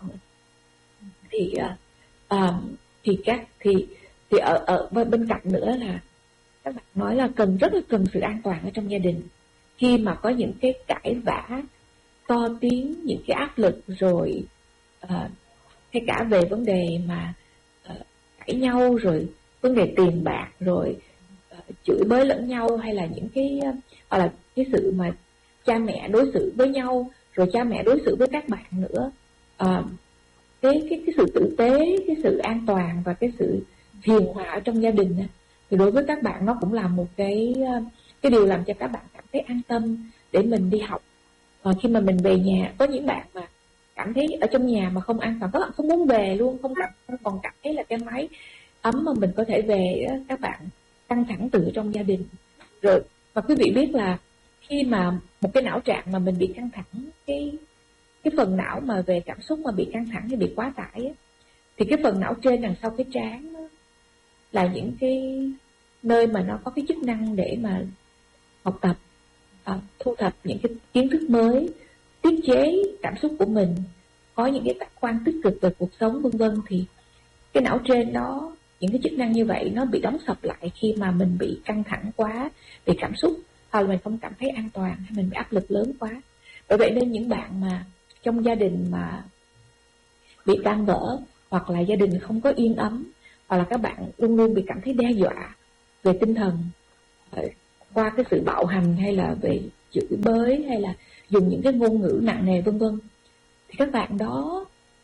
Thì ở bên cạnh nữa là các bạn nói là rất là cần sự an toàn ở trong gia đình. Khi mà có những cái cãi vã to tiếng, những cái áp lực, rồi hay cả về vấn đề mà cãi nhau, rồi vấn đề tiền bạc, rồi chửi bới lẫn nhau, hay là những cái hoặc là cái sự mà cha mẹ đối xử với nhau, rồi cha mẹ đối xử với các bạn nữa. Cái sự tử tế, cái sự an toàn và cái sự hiền hòa ở trong gia đình thì đối với các bạn nó cũng là một cái điều làm cho các bạn cảm thấy an tâm để mình đi học. Khi mà mình về nhà, có những bạn mà cảm thấy ở trong nhà mà không an toàn, các bạn không muốn về luôn, không còn cảm thấy là cái máy ấm mà mình có thể về. Các bạn căng thẳng từ trong gia đình rồi. Và quý vị biết là khi mà một cái não trạng mà mình bị căng thẳng, cái phần não mà về cảm xúc mà bị căng thẳng hay bị quá tải thì cái phần não trên đằng sau cái trán là những cái nơi mà nó có cái chức năng để mà học tập, thu thập những cái kiến thức mới, tiết chế cảm xúc của mình, có những cái tác quan tích cực về cuộc sống vân vân. Thì cái não trên đó, những cái chức năng như vậy nó bị đóng sập lại khi mà mình bị căng thẳng quá về cảm xúc, hoặc là mình không cảm thấy an toàn, hay mình bị áp lực lớn quá. Bởi vậy nên những bạn mà trong gia đình mà bị tan vỡ, hoặc là gia đình không có yên ấm, hoặc là các bạn luôn luôn bị cảm thấy đe dọa về tinh thần qua cái sự bạo hành, hay là về chửi bới, hay là dùng những cái ngôn ngữ nặng nề vân vân, thì các bạn đó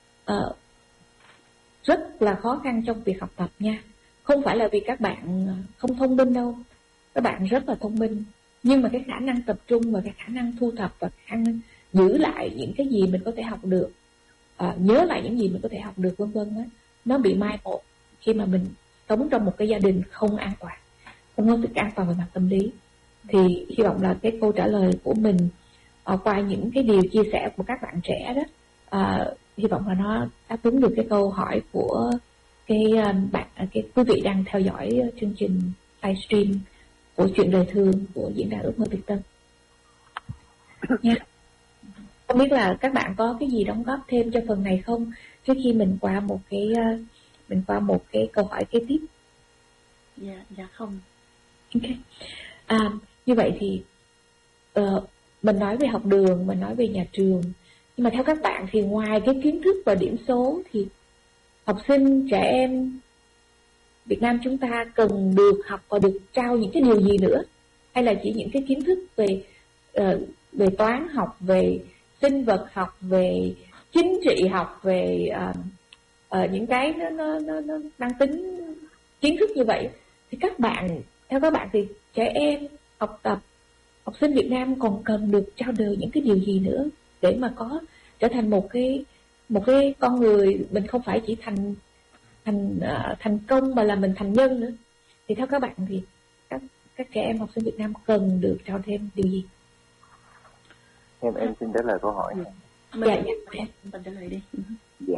rất là khó khăn trong việc học tập nha. Không phải là vì các bạn không thông minh đâu, các bạn rất là thông minh, nhưng mà cái khả năng tập trung và cái khả năng thu thập và khả năng giữ lại những cái gì mình có thể học được, nhớ lại những gì mình có thể học được vân vân á, nó bị mai một khi mà mình sống trong một cái gia đình không an toàn, không có sự an toàn về mặt tâm lý. Thì hy vọng là cái câu trả lời của mình qua những cái điều chia sẻ của các bạn trẻ đó, hy vọng là nó đáp ứng được cái câu hỏi của cái quý vị đang theo dõi chương trình livestream của Chuyện Đời Thường của Diễn đàn Ước Mơ Việt Tân nha. Không biết là các bạn có cái gì đóng góp thêm cho phần này không, trước khi mình qua một cái câu hỏi kế tiếp. Dạ không. Ok. Như vậy thì mình nói về học đường, mình nói về nhà trường, nhưng mà theo các bạn thì ngoài cái kiến thức và điểm số thì học sinh, trẻ em Việt Nam chúng ta cần được học và được trao những cái điều gì nữa? Hay là chỉ những cái kiến thức về toán học, về sinh vật học, về chính trị học, về những cái nó mang tính kiến thức như vậy? Thì theo các bạn thì trẻ em học sinh Việt Nam còn cần được trao dồi những cái điều gì nữa để mà có trở thành một cái con người, mình không phải chỉ thành công mà là mình thành nhân nữa. Thì theo các bạn thì các trẻ em học sinh Việt Nam cần được trao thêm điều gì? Em xin trả lời câu hỏi. Dạ, mình trả lời đi. Dạ.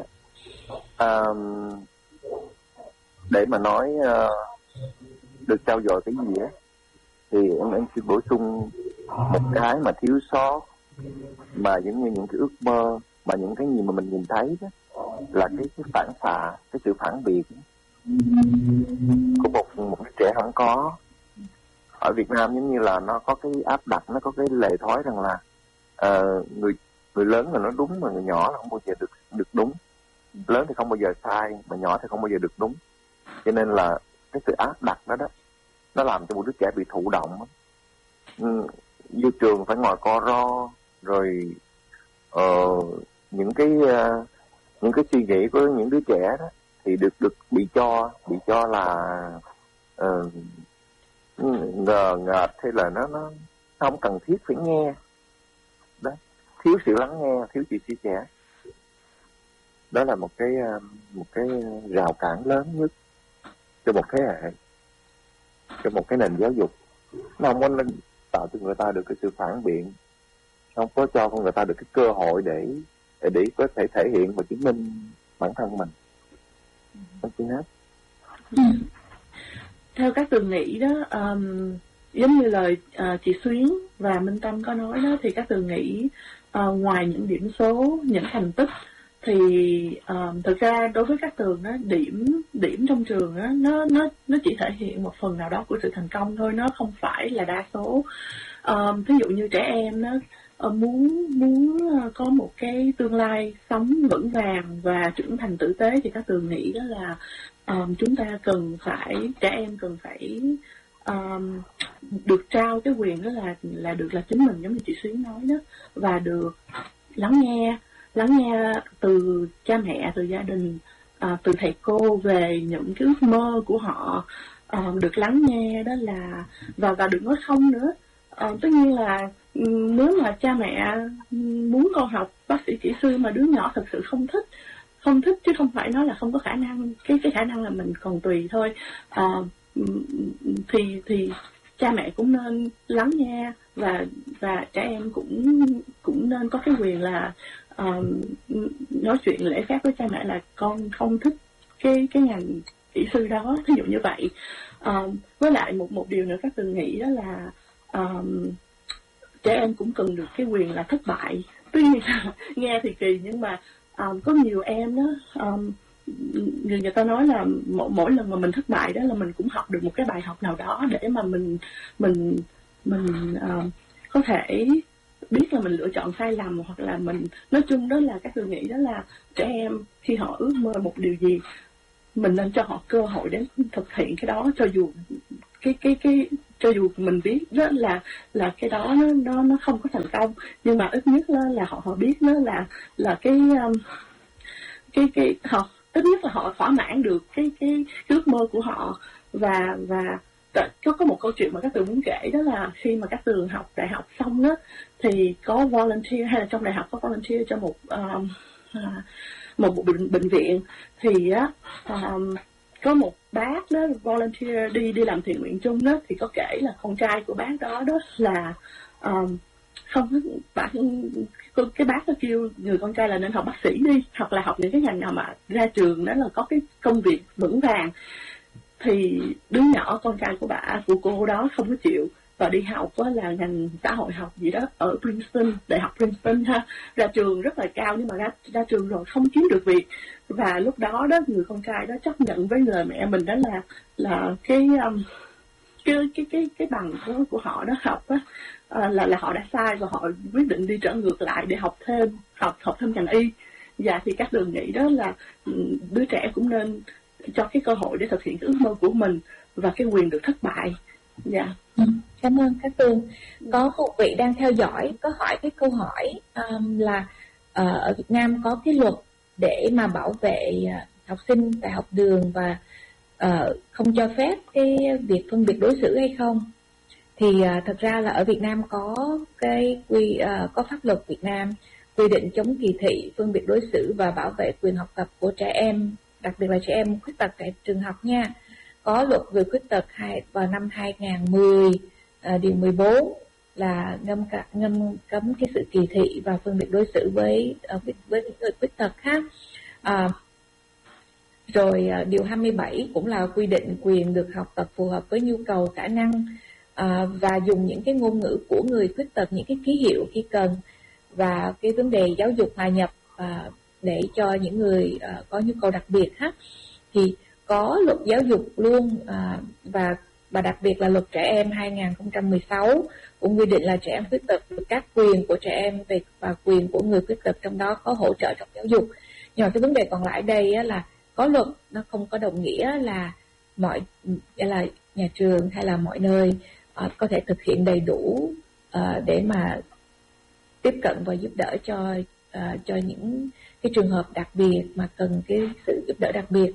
Để mà nói được trao dồi cái gì á, thì em xin bổ sung một cái mà thiếu sót, mà giống như những cái ước mơ, mà những cái gì mà mình nhìn thấy đó, là cái phản xạ, cái sự phản biện của một đứa trẻ không có. Ở Việt Nam giống như là nó có cái áp đặt, nó có cái lề thói rằng là người lớn là nó đúng, mà người nhỏ là không bao giờ được đúng. Lớn thì không bao giờ sai, mà nhỏ thì không bao giờ được đúng. Cho nên là cái sự áp đặt đó nó làm cho một đứa trẻ bị thụ động. Vô trường phải ngồi co ro, rồi những cái suy nghĩ của những đứa trẻ đó thì được bị cho là ngờ ngợt, hay là nó không cần thiết phải nghe đó, thiếu sự lắng nghe, thiếu sự chia sẻ. Đó là một cái rào cản lớn nhất cho một thế hệ, cho một cái nền giáo dục. Nó không có tạo cho người ta được cái sự phản biện, không có cho con người ta được cái cơ hội để có thể thể hiện và chứng minh bản thân mình. Anh xin hết. Theo các Tường nghĩ đó, giống như lời chị Xuyến và Minh Tâm có nói đó, thì các Tường nghĩ ngoài những điểm số, những thành tích, thì thực ra đối với các Tường đó, điểm trong trường đó, nó chỉ thể hiện một phần nào đó của sự thành công thôi, nó không phải là đa số. Ví dụ như trẻ em đó, muốn có một cái tương lai sống vững vàng và trưởng thành tử tế, thì các Tường nghĩ đó là chúng ta trẻ em cần phải được trao cái quyền đó là được là chính mình, giống như chị Xuyến nói đó, và được lắng nghe từ cha mẹ, từ gia đình, từ thầy cô về những cái ước mơ của họ, được lắng nghe đó là và được nói không nữa. Tất nhiên là nếu mà cha mẹ muốn con học bác sĩ, kỹ sư mà đứa nhỏ thật sự không thích, chứ không phải nói là không có khả năng, cái khả năng là mình còn tùy thôi. Thì cha mẹ cũng nên lắng nghe, và trẻ em cũng nên có cái quyền là nói chuyện lễ phép với cha mẹ là con không thích cái ngành kỹ sư đó, ví dụ như vậy. Với lại một điều nữa các Tường nghĩ đó là trẻ em cũng cần được cái quyền là thất bại. Tuy nhiên là nghe thì kỳ, nhưng mà có nhiều em đó, người ta nói là mỗi lần mà mình thất bại đó là mình cũng học được một cái bài học nào đó để mà mình có thể biết là mình lựa chọn sai lầm, hoặc là mình, nói chung đó là các tôi nghĩ đó là trẻ em khi họ ước mơ một điều gì, mình nên cho họ cơ hội để thực hiện cái đó, cho dù cho dù mình biết đó là cái đó nó không có thành công, nhưng mà ít nhất là họ biết đó là cái họ ít nhất là họ thỏa mãn được cái ước mơ của họ. Và có một câu chuyện mà các tường muốn kể, đó là khi mà các tường học đại học xong đó thì có volunteer, hay là trong đại học có volunteer cho một bệnh viện, thì á có một bác đó volunteer đi làm thiện nguyện chung đó, thì có kể là con trai của bác đó là không, cái bác nó kêu người con trai là nên học bác sĩ đi, hoặc là học những cái ngành nào mà ra trường đó là có cái công việc vững vàng. Thì đứa nhỏ con trai của cô đó không có chịu, và đi học là ngành xã hội học gì đó ở Princeton, đại học Princeton ha, ra trường rất là cao, nhưng mà ra trường rồi không kiếm được việc. Và lúc đó người con trai đó chấp nhận với lời mẹ mình đó là cái bằng của họ đó học á, là họ đã sai, và họ quyết định đi trở ngược lại để học thêm ngành y. Và thì các đường nghĩ đó là đứa trẻ cũng nên cho cái cơ hội để thực hiện cái ước mơ của mình và cái quyền được thất bại. Dạ. Cảm ơn các Tường. Có một vị đang theo dõi có hỏi cái câu hỏi là ở Việt Nam có cái luật để mà bảo vệ học sinh tại học đường và không cho phép cái việc phân biệt đối xử hay không? Thì thật ra là ở Việt Nam có có pháp luật Việt Nam quy định chống kỳ thị, phân biệt đối xử và bảo vệ quyền học tập của trẻ em, đặc biệt là trẻ em khuyết tật tại trường học nha. Có luật người khuyết tật vào năm 2010, điều 14 là cấm cái sự kỳ thị và phân biệt đối xử với người khuyết tật khác. Rồi điều 27 cũng là quy định quyền được học tập phù hợp với nhu cầu khả năng và dùng những cái ngôn ngữ của người khuyết tật, những cái ký hiệu khi cần, và cái vấn đề giáo dục hòa nhập để cho những người có nhu cầu đặc biệt thì có luật giáo dục luôn, và đặc biệt là luật trẻ em 2016 cũng quy định là trẻ em khuyết tật các quyền của trẻ em và quyền của người khuyết tật, trong đó có hỗ trợ trong giáo dục. Nhưng mà cái vấn đề còn lại đây là có luật nó không có đồng nghĩa là nhà trường hay là mọi nơi có thể thực hiện đầy đủ để mà tiếp cận và giúp đỡ cho những cái trường hợp đặc biệt mà cần cái sự giúp đỡ đặc biệt.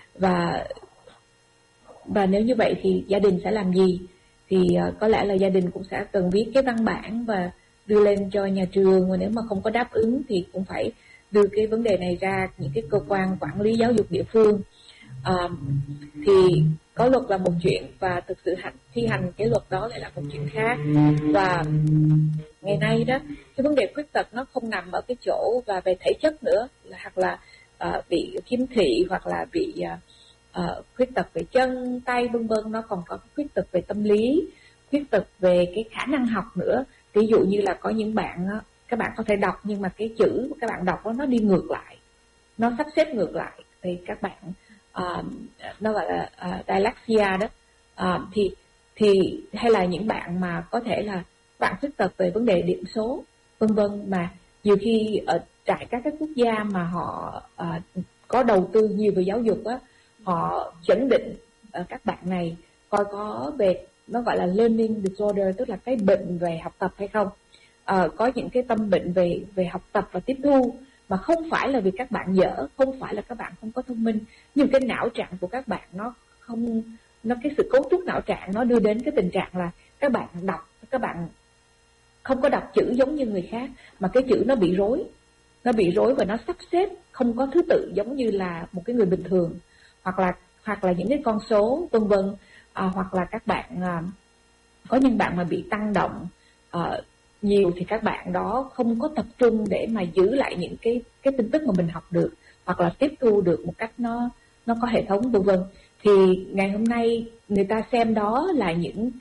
Và nếu như vậy thì gia đình sẽ làm gì? Thì có lẽ là gia đình cũng sẽ cần viết cái văn bản và đưa lên cho nhà trường, và nếu mà không có đáp ứng thì cũng phải đưa cái vấn đề này ra những cái cơ quan quản lý giáo dục địa phương. Thì có luật là một chuyện, và thực sự thi hành cái luật đó lại là một chuyện khác. Và ngày nay đó, cái vấn đề khuyết tật nó không nằm ở cái chỗ và về thể chất nữa, hoặc là bị khiếm thị, hoặc là bị khuyết tật về chân tay vân vân, nó còn có khuyết tật về tâm lý, khuyết tật về cái khả năng học nữa. Ví dụ như là có những bạn các bạn có thể đọc nhưng mà cái chữ các bạn đọc nó đi ngược lại, nó sắp xếp ngược lại, thì các bạn nó gọi là dyslexia đó. Thì hay là những bạn mà có thể là bạn khuyết tật về vấn đề điểm số vân vân, mà nhiều khi ở tại các cái quốc gia mà họ có đầu tư nhiều về giáo dục á, họ chẩn định các bạn này coi có về, nó gọi là learning disorder, tức là cái bệnh về học tập hay không. Có những cái tâm bệnh về học tập và tiếp thu mà không phải là vì các bạn dở, không phải là các bạn không có thông minh, nhưng cái não trạng của các bạn cái sự cấu trúc não trạng nó đưa đến cái tình trạng là các bạn không có đọc chữ giống như người khác, mà cái chữ nó bị rối và nó sắp xếp không có thứ tự giống như là một cái người bình thường, hoặc là những cái con số vân vân, hoặc là các bạn có những bạn mà bị tăng động nhiều thì các bạn đó không có tập trung để mà giữ lại những cái tin tức mà mình học được, hoặc là tiếp thu được một cách nó có hệ thống vân vân. Thì ngày hôm nay người ta xem đó là những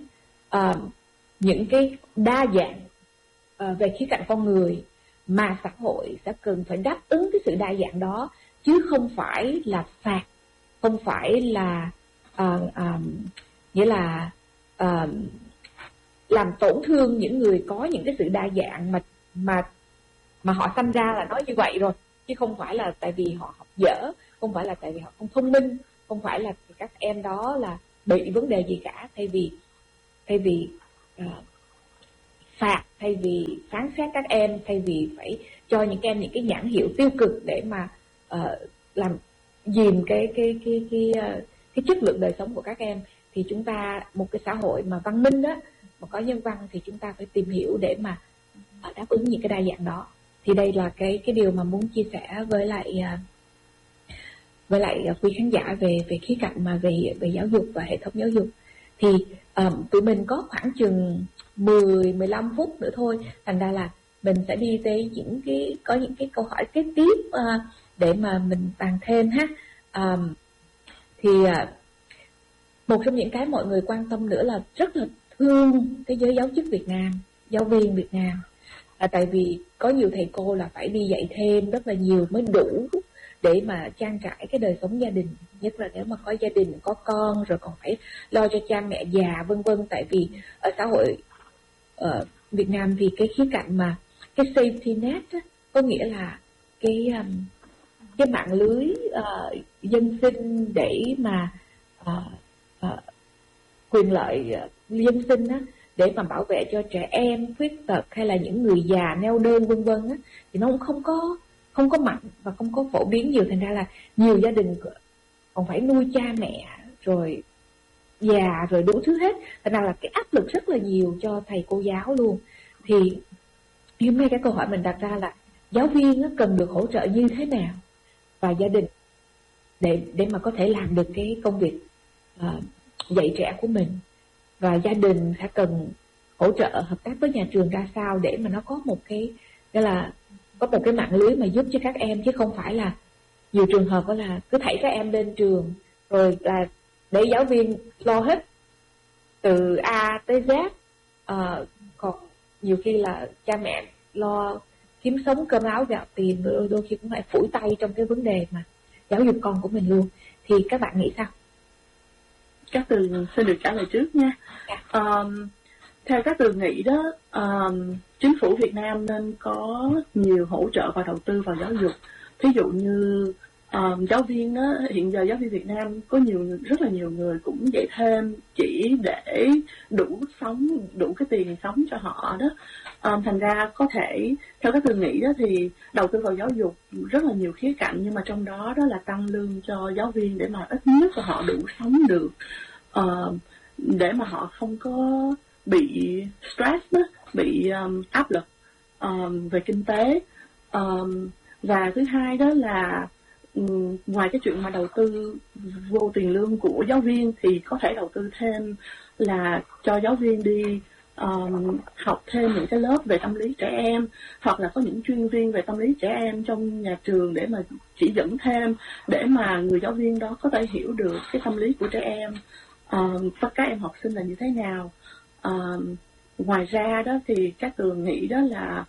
cái đa dạng về khía cạnh con người mà xã hội sẽ cần phải đáp ứng cái sự đa dạng đó, chứ không phải là phạt, không phải là nghĩa là làm tổn thương những người có những cái sự đa dạng mà họ sanh ra là nói như vậy rồi, chứ không phải là tại vì họ học dở, không phải là tại vì họ không thông minh, không phải là các em đó là bị vấn đề gì cả. Thay vì phạt, thay vì phán xét các em, thay vì phải cho những em những cái nhãn hiệu tiêu cực để mà làm dìm cái chất lượng đời sống của các em, thì chúng ta, một cái xã hội mà văn minh đó, mà có nhân văn, thì chúng ta phải tìm hiểu để mà đáp ứng những cái đa dạng đó. Thì đây là cái điều mà muốn chia sẻ với lại quý khán giả về khía cạnh mà về giáo dục và hệ thống giáo dục. Thì tụi mình có khoảng chừng 10-15 phút nữa thôi, thành ra là mình sẽ đi tới những cái câu hỏi kế tiếp để mà mình bàn thêm ha. Thì một trong những cái mọi người quan tâm nữa là rất là thương cái giới giáo chức Việt Nam, giáo viên Việt Nam, tại vì có nhiều thầy cô là phải đi dạy thêm rất là nhiều mới đủ để mà trang trải cái đời sống gia đình, nhất là nếu mà có gia đình, có con, rồi còn phải lo cho cha mẹ già vân vân. Tại vì ở xã hội Việt Nam thì cái khía cạnh mà cái safety net á, có nghĩa là cái mạng lưới dân sinh để mà quyền lợi dân sinh á, để mà bảo vệ cho trẻ em khuyết tật hay là những người già neo đơn vân vân á, thì nó cũng không có mạnh và không có phổ biến nhiều, thành ra là nhiều gia đình còn phải nuôi cha mẹ rồi già rồi đủ thứ hết, thành ra là cái áp lực rất là nhiều cho thầy cô giáo luôn. Thì hôm nay cái câu hỏi mình đặt ra là giáo viên cần được hỗ trợ như thế nào, và gia đình để mà có thể làm được cái công việc dạy trẻ của mình, và gia đình sẽ cần hỗ trợ hợp tác với nhà trường ra sao để mà nó có một cái mạng lưới mà giúp cho các em, chứ không phải là nhiều trường hợp đó là cứ thảy các em lên trường rồi là để giáo viên lo hết từ A tới Z, còn nhiều khi là cha mẹ lo kiếm sống cơm áo gạo tiền, đôi khi cũng phải phủi tay trong cái vấn đề mà giáo dục con của mình luôn. Thì các bạn nghĩ sao? Các Tường xin được trả lời trước nha. Theo các Tường nghĩ đó, chính phủ Việt Nam nên có nhiều hỗ trợ và đầu tư vào giáo dục. Ví dụ như giáo viên đó, hiện giờ giáo viên Việt Nam có rất là nhiều người cũng dạy thêm chỉ để đủ cái tiền sống cho họ đó. Thành ra có thể theo các Tường nghĩ đó thì đầu tư vào giáo dục rất là nhiều khía cạnh, nhưng mà trong đó là tăng lương cho giáo viên để mà ít nhất là họ đủ sống được, để mà họ không có bị stress đó, bị áp lực về kinh tế. Và thứ hai đó là ngoài cái chuyện mà đầu tư vô tiền lương của giáo viên thì có thể đầu tư thêm là cho giáo viên đi học thêm những cái lớp về tâm lý trẻ em, hoặc là có những chuyên viên về tâm lý trẻ em trong nhà trường để mà chỉ dẫn thêm, để mà người giáo viên đó có thể hiểu được cái tâm lý của trẻ em và các em học sinh là như thế nào. Ngoài ra đó thì các Tường nghĩ đó là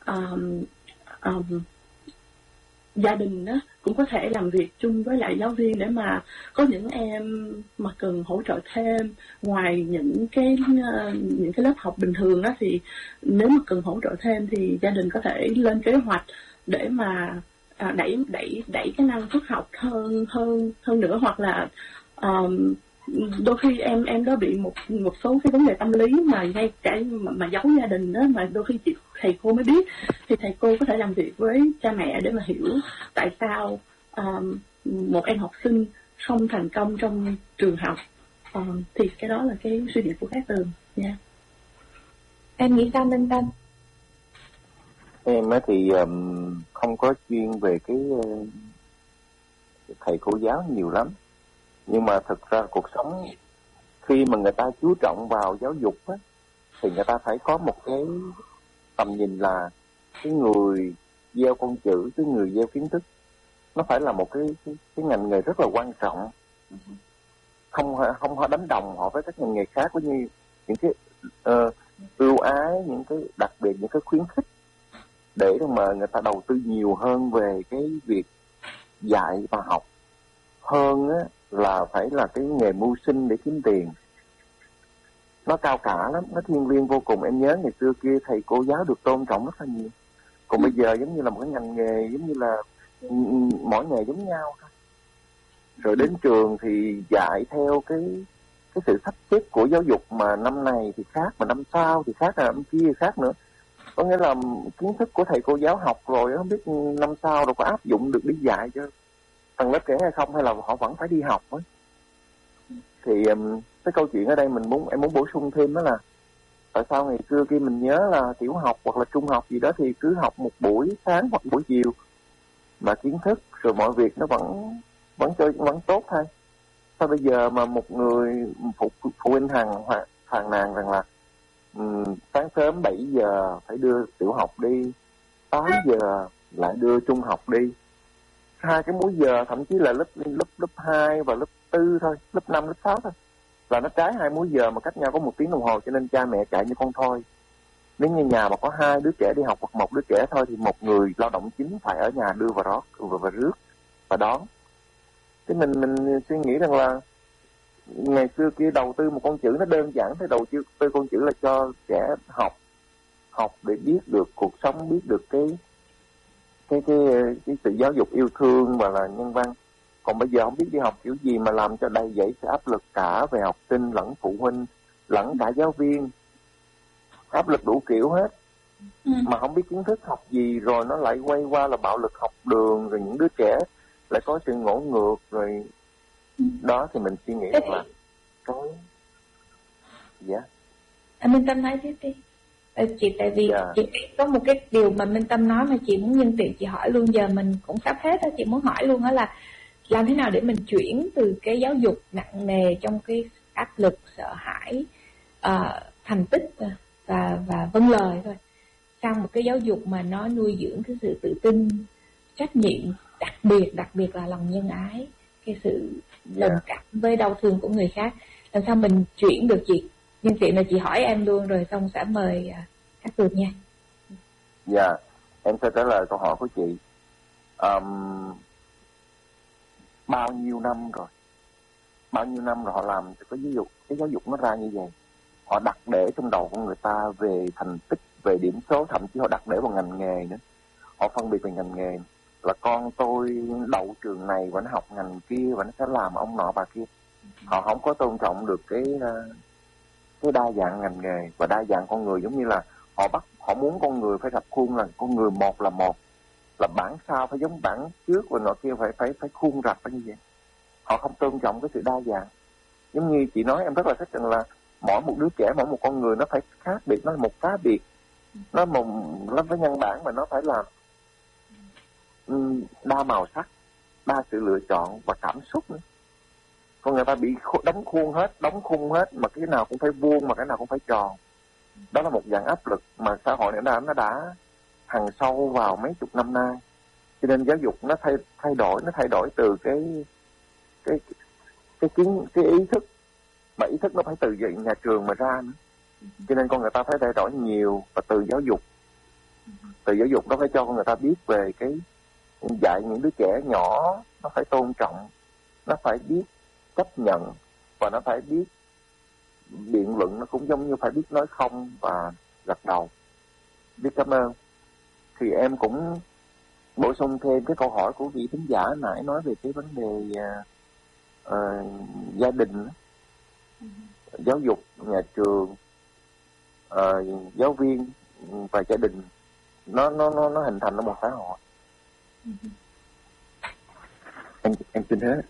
gia đình đó cũng có thể làm việc chung với lại giáo viên để mà có những em mà cần hỗ trợ thêm ngoài những cái lớp học bình thường đó, thì nếu mà cần hỗ trợ thêm thì gia đình có thể lên kế hoạch để mà đẩy cái năng suất học hơn nữa, hoặc là đôi khi em đó bị một số cái vấn đề tâm lý mà ngay cả mà giấu gia đình đó, mà đôi khi thầy cô mới biết, thì thầy cô có thể làm việc với cha mẹ để mà hiểu tại sao một em học sinh không thành công trong trường học. Thì cái đó là cái suy nghĩ của các Tường nha. Em nghĩ sao Minh Tâm? Em thì không có chuyên về cái thầy cô giáo nhiều lắm, nhưng mà thực ra cuộc sống khi mà người ta chú trọng vào giáo dục á, thì người ta phải có một cái tầm nhìn là cái người gieo con chữ, cái người gieo kiến thức, nó phải là một cái ngành nghề rất là quan trọng, không đánh đồng họ với các ngành nghề khác, cũng như những cái ưu ái, những cái đặc biệt, những cái khuyến khích để mà người ta đầu tư nhiều hơn về cái việc dạy và học hơn á, là phải là cái nghề mưu sinh để kiếm tiền. nó cao cả lắm, nó thiêng liêng vô cùng. Em nhớ ngày xưa kia thầy cô giáo được tôn trọng rất là nhiều. Còn bây giờ giống như là một cái ngành nghề, giống như là mỗi nghề giống nhau thôi. Rồi đến trường thì dạy theo cái sự sắp xếp của giáo dục, mà năm này thì khác, mà năm sau thì khác, năm kia thì khác nữa. Có nghĩa là kiến thức của thầy cô giáo học rồi, không biết năm sau đâu có áp dụng được đi dạy cho tầng lớp trẻ hay không, hay là họ vẫn phải đi học ấy. Thì cái câu chuyện ở đây em muốn bổ sung thêm đó là tại sao ngày xưa kia mình nhớ là tiểu học hoặc là trung học gì đó thì cứ học một buổi sáng hoặc buổi chiều mà kiến thức rồi mọi việc nó vẫn tốt thôi. Sao bây giờ mà một người phụ huynh phàn nàn rằng là sáng sớm 7 giờ phải đưa tiểu học đi, 8 giờ lại đưa trung học đi, 2 cái múi giờ, thậm chí là lớp 2 và lớp 4 thôi, lớp 5, lớp 6 thôi, là nó trái 2 múi giờ mà cách nhau có 1 tiếng đồng hồ, cho nên cha mẹ chạy như con thoi. Nếu như nhà mà có 2 đứa trẻ đi học hoặc 1 đứa trẻ thôi thì một người lao động chính phải ở nhà đưa vào rót và rước và đón. Thế mình suy nghĩ rằng là ngày xưa kia đầu tư một con chữ nó đơn giản, thế đầu tư con chữ là cho trẻ học để biết được cuộc sống, biết được cái sự giáo dục yêu thương và là nhân văn. Còn bây giờ không biết đi học kiểu gì mà làm cho đầy dẫy sự áp lực cả về học sinh lẫn phụ huynh lẫn cả giáo viên, áp lực đủ kiểu hết. Mà không biết kiến thức học gì, rồi nó lại quay qua là bạo lực học đường, rồi những đứa trẻ lại có sự ngỗ ngược rồi. Đó thì mình suy nghĩ là cái Anh Minh Tâm nói tiếp đi. Chị tại vì chị có một cái điều mà Minh Tâm nói mà chị muốn nhân tiện chị hỏi luôn, giờ mình cũng sắp hết đó, chị muốn hỏi luôn đó là làm thế nào để mình chuyển từ cái giáo dục nặng nề trong cái áp lực, sợ hãi, thành tích và vâng lời thôi, sang một cái giáo dục mà nó nuôi dưỡng cái sự tự tin, trách nhiệm, đặc biệt là lòng nhân ái, cái sự đồng cảm với đau thương của người khác. Làm sao mình chuyển được chị? Nhưng tiện là chị hỏi em luôn rồi xong sẽ mời các Tường nha. Dạ, em sẽ trả lời câu hỏi của chị. Bao nhiêu năm rồi họ làm cái giáo dục nó ra như vậy. Họ đặt để trong đầu của người ta về thành tích, về điểm số, thậm chí họ đặt để vào ngành nghề nữa. Họ phân biệt về ngành nghề là con tôi đậu trường này và nó học ngành kia và nó sẽ làm ông nọ bà kia. Họ không có tôn trọng được cái đa dạng ngành nghề và đa dạng con người. Giống như là họ muốn con người phải rập khuôn là con người một, là bản sao phải giống bản trước và nọ kia phải khuôn rập như vậy. Họ không tôn trọng cái sự đa dạng. Giống như chị nói, em rất là thích rằng là mỗi một đứa trẻ, mỗi một con người nó phải khác biệt, nó là một cá biệt, nó với nhân bản mà nó phải là đa màu sắc, đa sự lựa chọn và cảm xúc nữa. Con người ta bị đóng khung hết mà cái nào cũng phải vuông mà cái nào cũng phải tròn. Đó là một dạng áp lực mà xã hội nó đã hằn sâu vào mấy chục năm nay. Cho nên giáo dục nó thay đổi từ cái ý thức, mà ý thức nó phải từ nhà trường mà ra nữa. Cho nên con người ta phải thay đổi nhiều, và từ giáo dục nó phải cho con người ta biết về cái dạy những đứa trẻ nhỏ nó phải tôn trọng, nó phải biết chấp nhận và nó phải biết biện luận. Nó cũng giống như phải biết nói không và gật đầu, biết cảm ơn. Thì em cũng bổ sung thêm cái câu hỏi của vị thính giả nãy nói về cái vấn đề gia đình, giáo dục, nhà trường, giáo viên và gia đình, nó hình thành ra một xã hội. Em xin hết.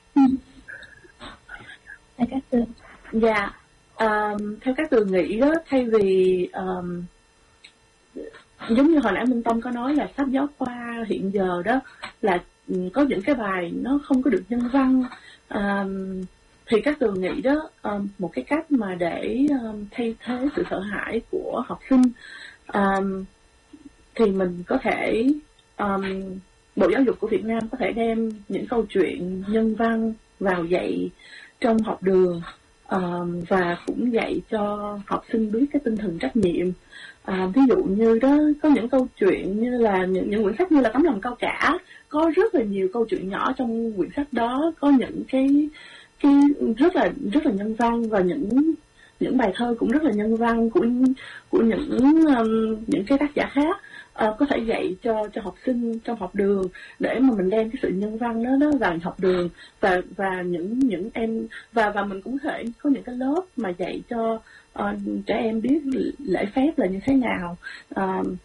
Các Tường. Dạ, theo các Tường nghĩ đó, thay vì giống như hồi nãy Minh Tâm có nói là sách giáo khoa hiện giờ đó là có những cái bài nó không có được nhân văn, thì các Tường nghĩ đó, một cái cách mà để thay thế sự sợ hãi của học sinh, thì mình có thể, Bộ Giáo dục của Việt Nam có thể đem những câu chuyện nhân văn vào dạy trong học đường, và cũng dạy cho học sinh biết cái tinh thần trách nhiệm. Ví dụ như đó, có những câu chuyện như là những quyển sách như là Tấm Lòng Cao Cả, có rất là nhiều câu chuyện nhỏ trong quyển sách đó, có những cái rất là nhân văn và những những bài thơ cũng rất là nhân văn của những cái tác giả khác. Có thể dạy cho học sinh trong học đường để mà mình đem cái sự nhân văn đó vào học đường, và những em và mình cũng có thể có những cái lớp mà dạy cho trẻ em biết lễ phép là như thế nào,